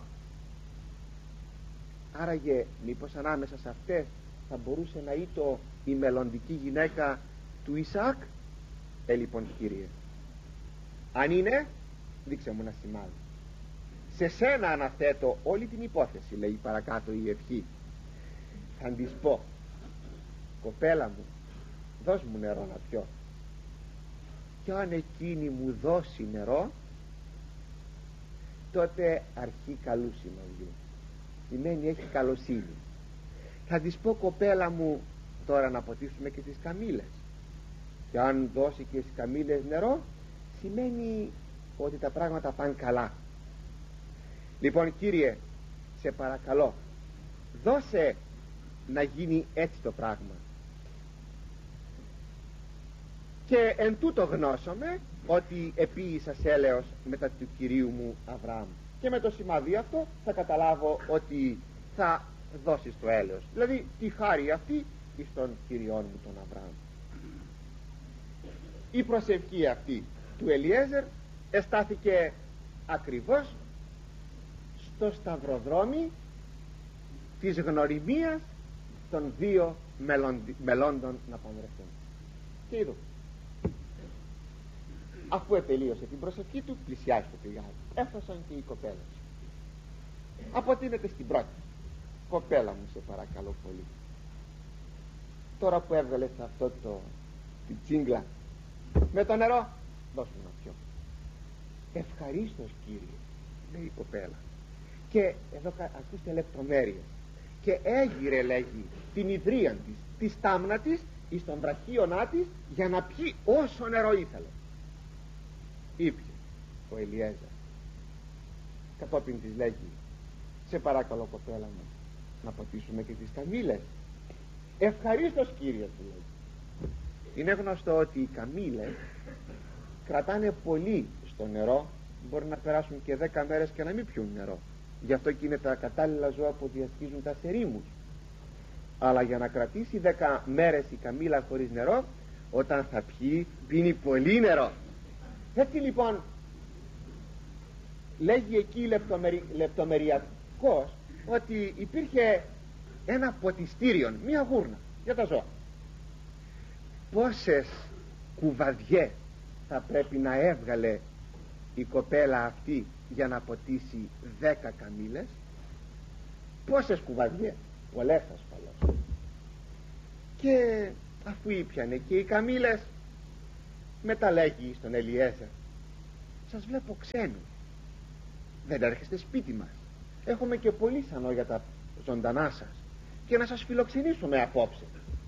Άραγε μήπως ανάμεσα σε αυτές θα μπορούσε να είτο η μελλοντική γυναίκα του Ισαάκ? Λοιπόν, Κύριε, αν είναι, δείξε μου ένα σημάδι. Σε σένα αναθέτω όλη την υπόθεση, λέει παρακάτω η ευχή. Θα της πω, κοπέλα μου, δώσ' μου νερό να πιω, και αν εκείνη μου δώσει νερό, τότε αρχή καλού συνομιλίου. Σημαίνει έχει καλοσύνη. Θα της πω, κοπέλα μου, τώρα να ποτίσουμε και τις καμήλες, και αν δώσει και στις καμήλες νερό, σημαίνει ότι τα πράγματα πάνε καλά. Λοιπόν, Κύριε, σε παρακαλώ, δώσε να γίνει έτσι το πράγμα, και εν τούτο γνώσομαι ότι επίησας έλεος μετά του Κυρίου μου Αβραάμ, και με το σημάδι αυτό θα καταλάβω ότι θα δώσεις το έλεος, δηλαδή τη χάρη αυτή εις τον Κυριόν μου τον Αβραάμ. Η προσευχή αυτή του Ελιέζερ εστάθηκε ακριβώς στο σταυροδρόμι της γνωριμίας των δύο μελλόντων να παντρευτούν. Και είδω, αφού επελείωσε την προσευχή του, πλησιάζει το πηγάδι. Έφτασαν και οι κοπέλες. Αποτείνεται στην πρώτη. Κοπέλα μου, σε παρακαλώ πολύ, τώρα που έβγαλες αυτό την τσίγκλα με το νερό, δώσ' μου να πιω. Ευχαρίστως, Κύριε, λέει η κοπέλα. Και εδώ ακούστε λεπτομέρειες. Και έγειρε, λέγει, την ιδρύα της, τη στάμνα της εις τον βραχίονά της, για να πιει όσο νερό ήθελε. Ήπιε ο Ελιέζερ. Κατόπιν της λέγει, σε παρακαλώ, κοπέλα μου, να ποτίσουμε και τις καμήλες. Ευχαρίστως, Κύριε, του λέει. Είναι γνωστό ότι οι καμήλες κρατάνε πολύ στο νερό, μπορεί να περάσουν και 10 μέρες και να μην πιούν νερό. Γι' αυτό και είναι τα κατάλληλα ζώα που διασχίζουν τα ερήμους. Αλλά για να κρατήσει 10 μέρες η καμήλα χωρίς νερό, όταν θα πιει, πίνει πολύ νερό. Έτσι λοιπόν λέγει εκεί λεπτομεριακός ότι υπήρχε ένα ποτιστήριο, μία γούρνα για τα ζώα. Πόσες κουβαδιές θα πρέπει να έβγαλε η κοπέλα αυτή για να ποτίσει 10 καμήλες? Πόσες κουβαδιές? Πολλές ασφαλώς. Και αφού ήπιανε και οι καμήλες, Μετά λέγει στον Ελιέζερ: σας βλέπω ξένους, δεν έρχεστε σπίτι μας, έχουμε και πολύ σανό για τα ζωντανά σας και να σας φιλοξενήσουμε απόψε.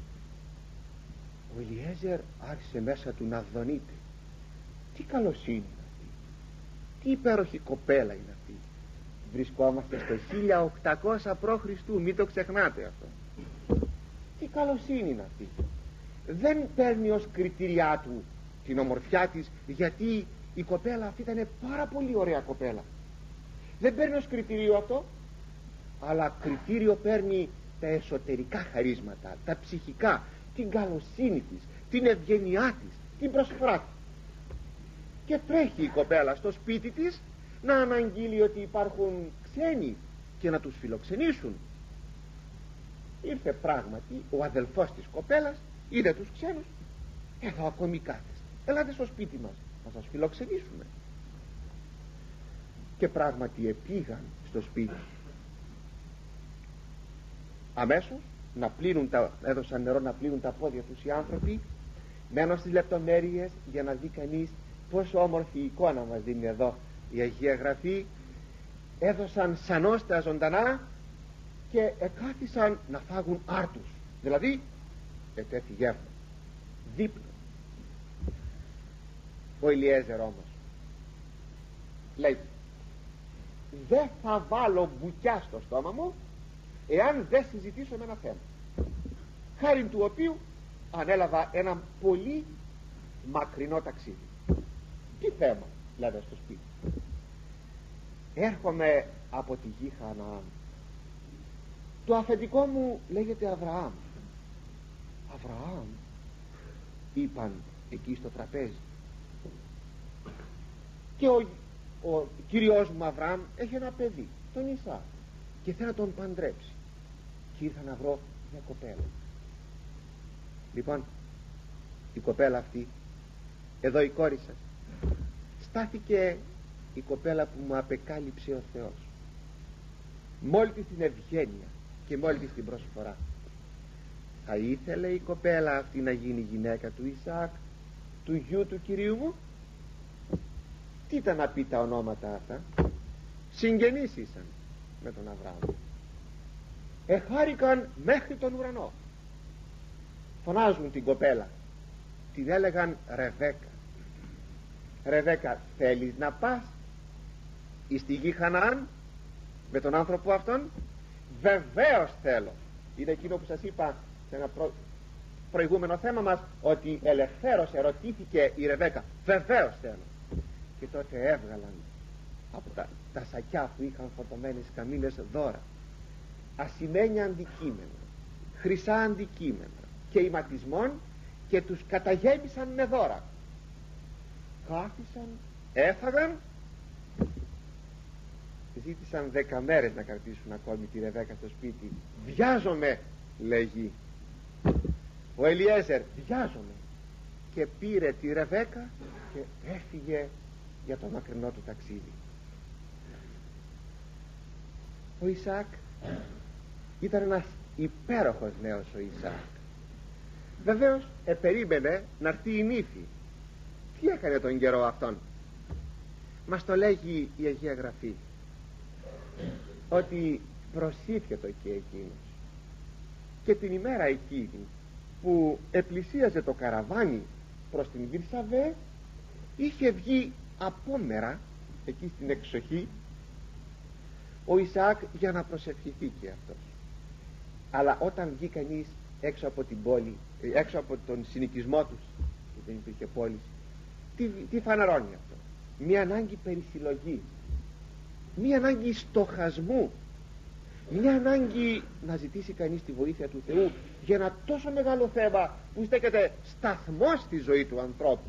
Ο Ελιέζερ άρχισε μέσα του να δονείται. Τι καλοσύνη είναι αυτή, τι υπέροχη κοπέλα είναι αυτή. Βρισκόμαστε στο 1800 π.Χ., μην το ξεχνάτε αυτό. Τι καλοσύνη είναι αυτή. Δεν παίρνει ως κριτήριά του την ομορφιά της, γιατί η κοπέλα αυτή ήταν πάρα πολύ ωραία κοπέλα. Δεν παίρνει ως κριτήριο αυτό, αλλά κριτήριο παίρνει τα εσωτερικά χαρίσματα, τα ψυχικά, την καλοσύνη της, την ευγενιά της, την προσφορά της. Και τρέχει η κοπέλα στο σπίτι της να αναγγείλει ότι υπάρχουν ξένοι και να τους φιλοξενήσουν. Ήρθε πράγματι ο αδελφός της κοπέλας, είδε τους ξένους: εδώ ακόμη κάθεστε, ελάτε στο σπίτι μας να σας φιλοξενήσουμε. Και πράγματι επήγαν στο σπίτι. Αμέσως έδωσαν νερό να πλύνουν τα πόδια τους οι άνθρωποι. Μένω στις λεπτομέρειες για να δει κανείς πόσο όμορφη εικόνα μας δίνει εδώ η Αγία Γραφή. Έδωσαν σανό στα ζωντανά και εκάθισαν να φάγουν άρτους, δηλαδή ετέθη γεύμα, δείπνο. Ο Ελιέζερ όμως λέει: δεν θα βάλω μπουκιά στο στόμα μου εάν δεν συζητήσω με ένα θέμα, χάριν του οποίου ανέλαβα ένα πολύ μακρινό ταξίδι. Τι θέμα, λέμε στο σπίτι? Έρχομαι από τη γη Χαναάν. Το αφεντικό μου λέγεται Αβραάμ. Αβραάμ, είπαν εκεί στο τραπέζι. Και ο κύριος μου Αβραάμ έχει ένα παιδί, τον Ισαάκ, και θέλει να τον παντρέψει. Και ήρθα να βρω μια κοπέλα. Λοιπόν, η κοπέλα αυτή, εδώ η κόρη σας, στάθηκε η κοπέλα που μου απεκάλυψε ο Θεός. Μόλις της την ευγένεια και μόλις της την προσφορά. Θα ήθελε η κοπέλα αυτή να γίνει γυναίκα του Ισαάκ, του γιου του Κυρίου μου? Τι ήταν να πει τα ονόματα αυτά? Συγγενείς ήσαν με τον Αβραάμ. Εχάρηκαν μέχρι τον ουρανό. Φωνάζουν την κοπέλα, την έλεγαν Ρεβέκα. Ρεβέκα, θέλεις να πας εις τη γη Χαναάν με τον άνθρωπο αυτόν? Βεβαίως θέλω. Είναι εκείνο που σας είπα σε ένα προηγούμενο θέμα μας, ότι ελευθέρως ερωτήθηκε η Ρεβέκα. Βεβαίως θέλω. Και τότε έβγαλαν από τα σακιά που είχαν φορτωμένες καμήλες δώρα, ασημένια αντικείμενα, χρυσά αντικείμενα και ηματισμών, και τους καταγέμισαν με δώρα. Κάθισαν, έφαγαν, ζήτησαν 10 μέρες να κρατήσουν ακόμη τη Ρεβέκα στο σπίτι. Βιάζομαι, λέγει ο Ελιέζερ, βιάζομαι. Και πήρε τη Ρεβέκα και έφυγε για το μακρινό του ταξίδι. Ο Ισαάκ ήταν ένας υπέροχος νέος ο Ισαάκ. Βεβαίως περίμενε να έρθει η νύφη. Τι έκανε τον καιρό αυτόν? Μας το λέγει η Αγία Γραφή, ότι προσήφιετο και εκείνος, και την ημέρα εκείνη που επλησίαζε το καραβάνι προς την Βυρσαβέ, είχε βγει απόμερα εκεί στην εξοχή ο Ισαάκ για να προσευχηθεί και αυτός. Αλλά όταν βγει κανείς έξω από την πόλη, έξω από τον συνοικισμό τους, που δεν υπήρχε πόλη, τι φανερώνει αυτό? Μία ανάγκη περισυλλογής, μία ανάγκη στοχασμού, μία ανάγκη να ζητήσει κανείς τη βοήθεια του Θεού για ένα τόσο μεγάλο θέμα που στέκεται σταθμός στη ζωή του ανθρώπου.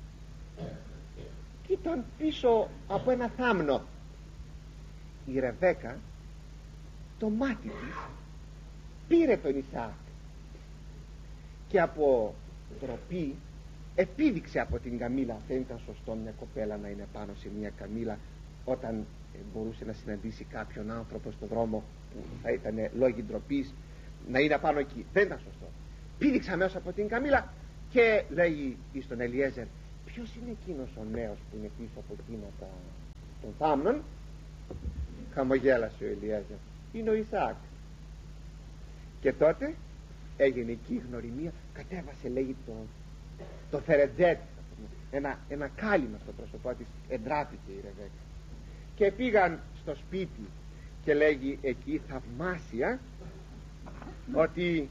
Και ήταν πίσω από ένα θάμνο. Η Ρεβέκα, το μάτι της πήρε τον Ισαάκ και από ντροπή επίδειξε από την καμήλα. Δεν ήταν σωστό μια κοπέλα να είναι πάνω σε μια καμήλα όταν μπορούσε να συναντήσει κάποιον άνθρωπο στον δρόμο που θα ήταν λόγοι ντροπής να είναι πάνω εκεί. Δεν ήταν σωστό. Πήδηξε αμέσως από την καμήλα και λέει στον Ελιέζερ: ποιος είναι εκείνος ο νέος που είναι πίσω από εκείνα των θάμνων? Χαμογέλασε ο Ελιέζερ. Είναι ο Ισαάκ. Και τότε έγινε εκεί η γνωριμία. Κατέβασε, λέγει, το φερετζέτη, ένα κάλυμα στο πρόσωπό της. Εντράπηκε η Ρεβέκα και πήγαν στο σπίτι. Και λέγει εκεί θαυμάσια ότι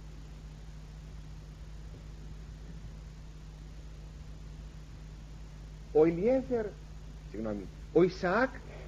ο Ισαάκ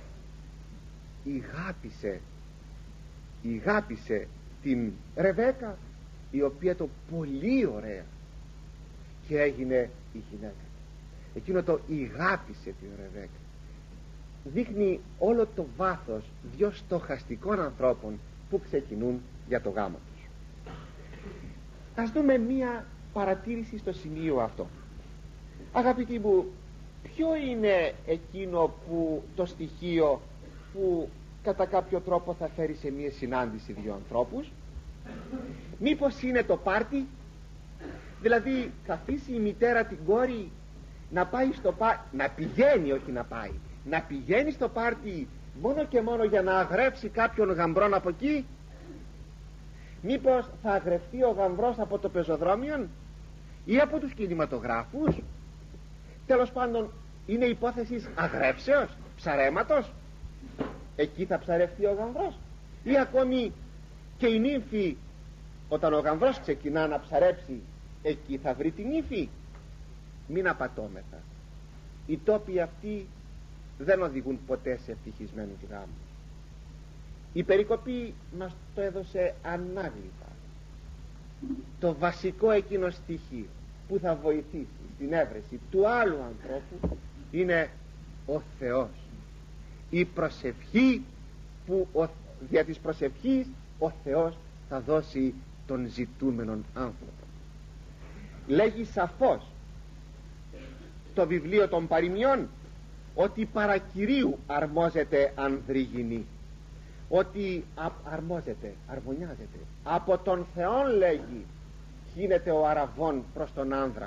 ηγάπησε την Ρεβέκα, η οποία το πολύ ωραία, και έγινε η γυναίκα. Εκείνο το ηγάπησε την Ρεβέκα δείχνει όλο το βάθος δύο στοχαστικών ανθρώπων που ξεκινούν για το γάμο τους. Ας δούμε μία παρατήρηση στο σημείο αυτό. Αγαπητοί μου, ποιο είναι εκείνο το στοιχείο που κατά κάποιο τρόπο θα φέρει σε μία συνάντηση δύο ανθρώπους? Μήπως είναι το πάρτι? Δηλαδή θα αφήσει η μητέρα την κόρη να πάει στο πάρτι, να πηγαίνει, όχι να πάει, να πηγαίνει στο πάρτι μόνο και μόνο για να αγρεύσει κάποιον γαμπρόν από εκεί? Μήπως θα αγρευτεί ο γαμβρός από το πεζοδρόμιο ή από τους κινηματογράφους? Τέλος πάντων, είναι υπόθεση αγρεύσεως, ψαρέματος. Εκεί θα ψαρευτεί ο γαμβρός, ή ακόμη και η νύμφη, όταν ο γαμβρός ξεκινά να ψαρέψει, εκεί θα βρει την νύμφη? Μην απατώμεθα. Οι τόποι αυτοί δεν οδηγούν ποτέ σε ευτυχισμένους γάμους. Η περικοπή μας το έδωσε ανάγλυφα. Το βασικό εκείνο στοιχείο που θα βοηθήσει στην έβρεση του άλλου ανθρώπου είναι ο Θεός. Η προσευχή που δια της προσευχής ο Θεός θα δώσει τον ζητούμενον άνθρωπο. Λέγει σαφώς το βιβλίο των παροιμιών ότι παρακυρίου αρμόζεται ανδρίγυνη, ότι αρμονιάζεται από τον Θεόν, λέγει, γίνεται ο αραβών προς τον άνδρα.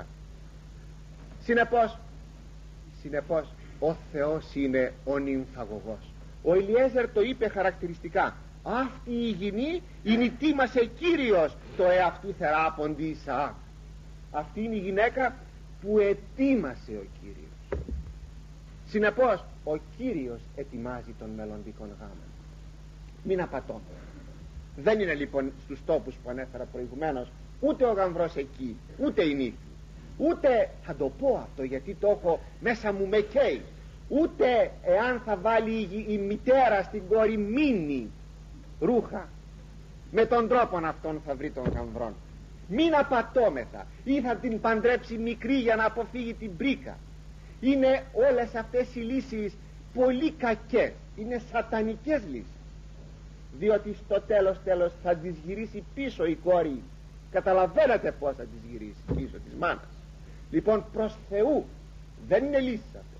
Συνεπώς ο Θεός είναι ο νυμφαγωγός. Ο Ελιέζερ το είπε χαρακτηριστικά: αυτή η γυνή είναι η τίμασε Κύριος το εαυτού θεράποντι Ισαάκ. Αυτή είναι η γυναίκα που ετοίμασε ο Κύριος. Συνεπώς ο Κύριος ετοιμάζει τον μελλοντικό γάμο. Μην απατώμε. Δεν είναι λοιπόν στους τόπους που ανέφερα προηγουμένως ούτε ο γαμβρός εκεί, ούτε η νύφη, ούτε, θα το πω αυτό γιατί το έχω μέσα μου, με καίει, ούτε εάν θα βάλει η μητέρα στην κόρη μίνι ρούχα, με τον τρόπο αυτόν θα βρει τον γαμβρόν. Μην απατώμεθα. Ή θα την παντρέψει μικρή για να αποφύγει την πρίκα. Είναι όλες αυτές οι λύσεις πολύ κακές, είναι σατανικές λύσεις, διότι στο τέλος θα τις γυρίσει πίσω η κόρη. Καταλαβαίνετε πως θα τις γυρίσει πίσω της μάνας. Λοιπόν, προς Θεού δεν είναι λύση αυτό,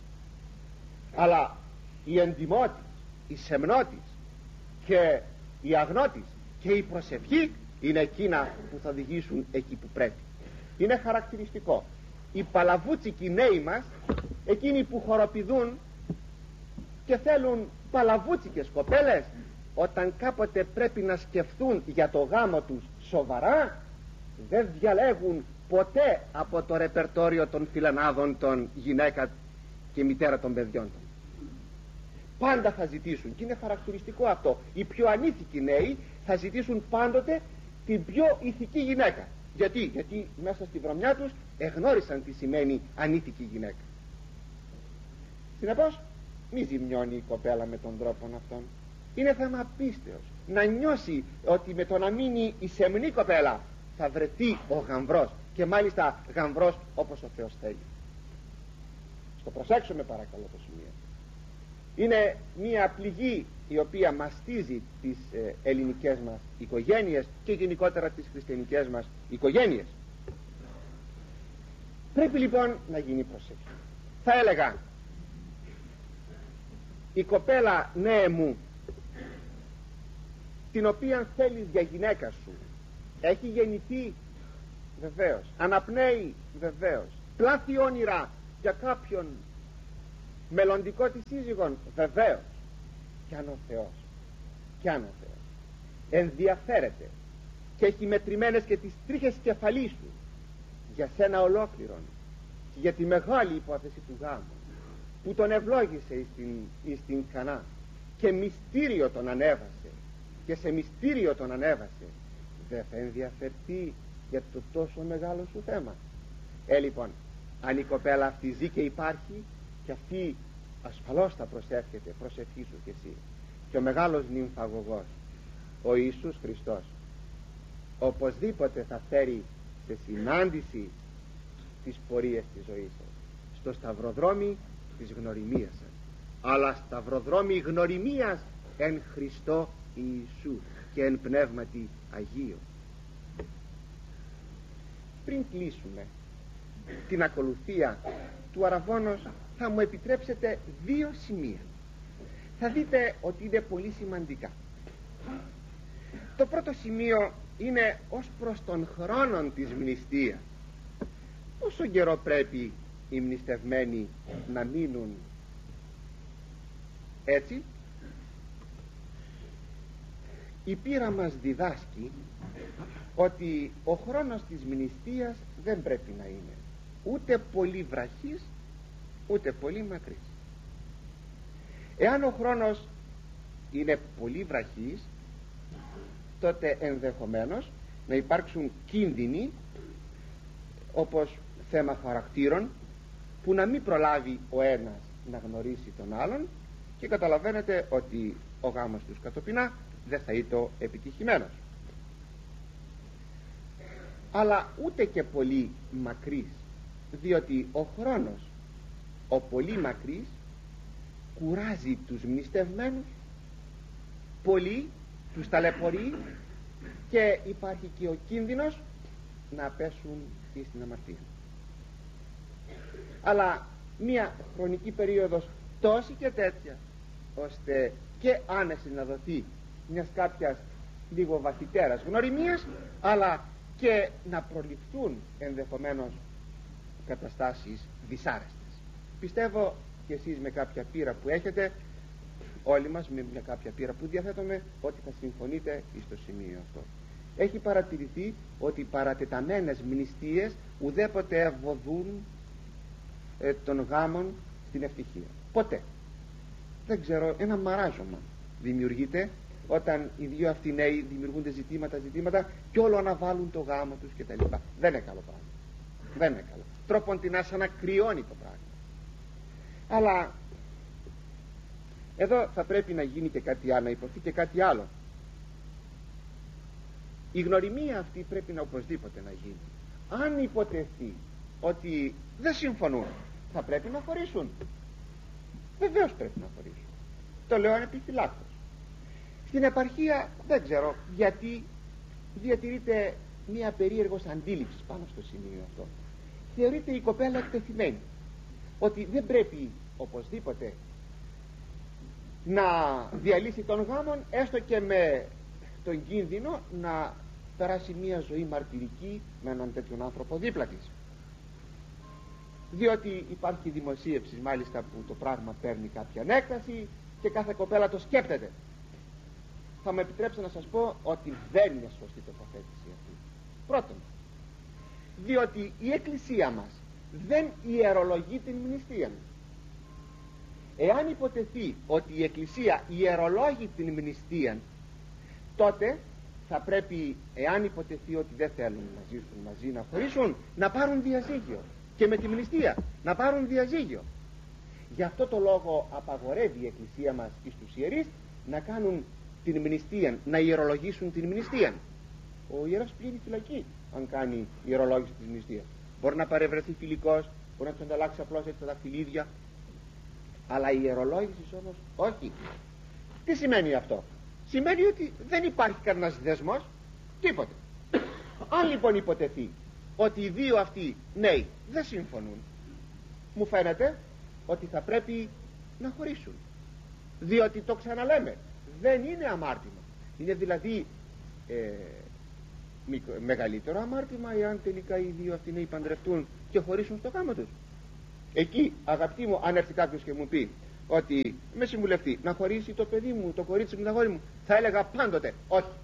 αλλά η εντιμότης, η σεμνότης και η αγνότης και η προσευχή είναι εκείνα που θα οδηγήσουν εκεί που πρέπει. Είναι χαρακτηριστικό οι παλαβούτσικοι νέοι μας, εκείνοι που χοροπηδούν και θέλουν παλαβούτσικες κοπέλες, όταν κάποτε πρέπει να σκεφτούν για το γάμο τους σοβαρά, δεν διαλέγουν ποτέ από το ρεπερτόριο των φιλανάδων των γυναίκα και μητέρα των παιδιών των. Πάντα θα ζητήσουν, και είναι χαρακτηριστικό αυτό, οι πιο ανήθικοι νέοι θα ζητήσουν πάντοτε την πιο ηθική γυναίκα. Γιατί μέσα στη βρωμιά τους εγνώρισαν τι σημαίνει ανήθικη γυναίκα. Συνεπώς μη ζημιώνει η κοπέλα με τον τρόπο αυτόν. Είναι θέμα πίστεως να νιώσει ότι με το να μείνει η σεμνή κοπέλα θα βρεθεί ο γαμβρός, και μάλιστα γαμβρός όπως ο Θεός θέλει. Στο προσέξουμε παρακαλώ το σημείο. Είναι μια πληγή η οποία μαστίζει τις ελληνικές μας οικογένειες και γενικότερα τις χριστιανικές μας οικογένειες. Πρέπει λοιπόν να γίνει προσοχή. Θα έλεγα, η κοπέλα, νέε μου, την οποία θέλεις για γυναίκα σου, έχει γεννηθεί? Βεβαίως. Αναπνέει? Βεβαίως. πλάθει όνειρα για κάποιον μελλοντικό της σύζυγον? Βεβαίως. Κι αν ο Θεός ενδιαφέρεται και έχει μετρημένες και τις τρίχες κεφαλής του για σένα ολόκληρον και για τη μεγάλη υπόθεση του γάμου, που τον ευλόγησε εις την Κανά και μυστήριο τον ανέβασε, και σε μυστήριο τον ανέβασε, δεν θα ενδιαφερθεί για το τόσο μεγάλο σου θέμα? Λοιπόν, αν η κοπέλα αυτή ζει και υπάρχει, και αυτή ασφαλώς θα προσεύχεται, προσευχήσου κι εσύ. Και ο μεγάλος νυμφαγωγός, ο Ιησούς Χριστός, οπωσδήποτε θα φέρει σε συνάντηση τις πορείες της ζωής σας, στο σταυροδρόμι της γνωριμίας σας, αλλά σταυροδρόμι γνωριμίας εν Χριστώ Ιησού και εν Πνεύματι Αγίου. Πριν κλείσουμε την ακολουθία του αραβώνος, θα μου επιτρέψετε 2 σημεία. Θα δείτε ότι είναι πολύ σημαντικά. Το πρώτο σημείο είναι ως προς τον χρόνο της μνηστείας. Πόσο καιρό πρέπει οι μνηστευμένοι να μείνουν έτσι? Η πείρα μας διδάσκει ότι ο χρόνος της μνηστείας δεν πρέπει να είναι ούτε πολύ βραχής ούτε πολύ μακρύς. Εάν ο χρόνος είναι πολύ βραχής, τότε ενδεχομένως να υπάρξουν κίνδυνοι, όπως θέμα χαρακτήρων, που να μην προλάβει ο ένας να γνωρίσει τον άλλον, και καταλαβαίνετε ότι ο γάμος τους κατοπινά δεν θα είναι επιτυχημένος. Αλλά ούτε και πολύ μακρύς, διότι ο χρόνος ο πολύ μακρύς κουράζει τους μνηστευμένους πολύ, τους ταλαιπωρεί, και υπάρχει και ο κίνδυνος να πέσουν στην αμαρτία. Αλλά μία χρονική περίοδος τόση και τέτοια, ώστε και άνεση να δοθεί μιας κάποιας λίγο βαθυτέρας γνωριμίας, αλλά και να προληφθούν ενδεχομένως καταστάσεις δυσάρεστες. Πιστεύω και εσείς με κάποια πείρα που έχετε, όλοι μας με μια κάποια πείρα που διαθέτουμε, ότι θα συμφωνείτε στο σημείο αυτό. Έχει παρατηρηθεί ότι οι παρατεταμένες μνηστείες ουδέποτε ευωδούν των γάμων στην ευτυχία. Ποτέ. Δεν ξέρω, ένα μαράζωμα δημιουργείται όταν οι δύο αυτοί νέοι δημιουργούνται ζητήματα και όλο αναβάλουν το γάμο τους κτλ. Δεν είναι καλό πράγμα. Δεν είναι καλό. Τρόπον την άσα να κρυώνει το πράγμα. Αλλά εδώ θα πρέπει να γίνει και κάτι άλλο, να υποθεί και κάτι άλλο. Η γνωριμία αυτή πρέπει να οπωσδήποτε να γίνει. Αν υποτεθεί ότι δεν συμφωνούν, θα πρέπει να χωρίσουν. Βεβαίως πρέπει να χωρίσουν. Το λέω ανεπιφυλάκτως. Στην επαρχία δεν ξέρω γιατί διατηρείται μια περίεργος αντίληψη πάνω στο σημείο αυτό. Θεωρείται η κοπέλα εκτεθειμένη, ότι δεν πρέπει οπωσδήποτε να διαλύσει τον γάμον, έστω και με τον κίνδυνο να περάσει μια ζωή μαρτυρική με έναν τέτοιον άνθρωπο δίπλα της. Διότι υπάρχει δημοσίευση μάλιστα που το πράγμα παίρνει κάποια έκταση και κάθε κοπέλα το σκέπτεται. Θα μου επιτρέψετε να σας πω ότι δεν είναι σωστή τοποθέτηση αυτή. Πρώτον, διότι η Εκκλησία μας δεν ιερολογεί την μνηστεία. Εάν υποτεθεί ότι η Εκκλησία ιερολόγει την μνηστεία, τότε θα πρέπει, εάν υποτεθεί ότι δεν θέλουν να ζήσουν μαζί, να χωρίσουν, να πάρουν διαζύγιο, και με τη μνηστεία να πάρουν διαζύγιο. Γι' αυτό το λόγο απαγορεύει η Εκκλησία μας εις τους ιερείς να κάνουν την μνηστεία, να ιερολογήσουν την μνηστεία. Ο ιερός πλήρει φυλακή αν κάνει ιερολόγηση της μνηστείας. Μπορεί να παρευρεθεί φιλικός, μπορεί να του ανταλλάξει απλώς έτσι τα δαχτυλίδια, αλλά η ιερολόγηση όμως όχι. Τι σημαίνει αυτό? Σημαίνει ότι δεν υπάρχει κανένας δεσμός, τίποτε. Αν λοιπόν υποτεθεί ότι οι δύο αυτοί νέοι δεν συμφωνούν, μου φαίνεται ότι θα πρέπει να χωρίσουν, διότι το ξαναλέμε, δεν είναι αμάρτημα. Είναι δηλαδή μεγαλύτερο αμάρτημα εάν τελικά οι δύο αυτοί νέοι παντρευτούν και χωρίσουν στο γάμο τους. Εκεί, αγαπητοί μου, αν έρθει κάποιος και μου πει ότι με συμβουλευτεί να χωρίσει το παιδί μου, το κορίτσι μου, το αγόρι μου, θα έλεγα πάντοτε όχι.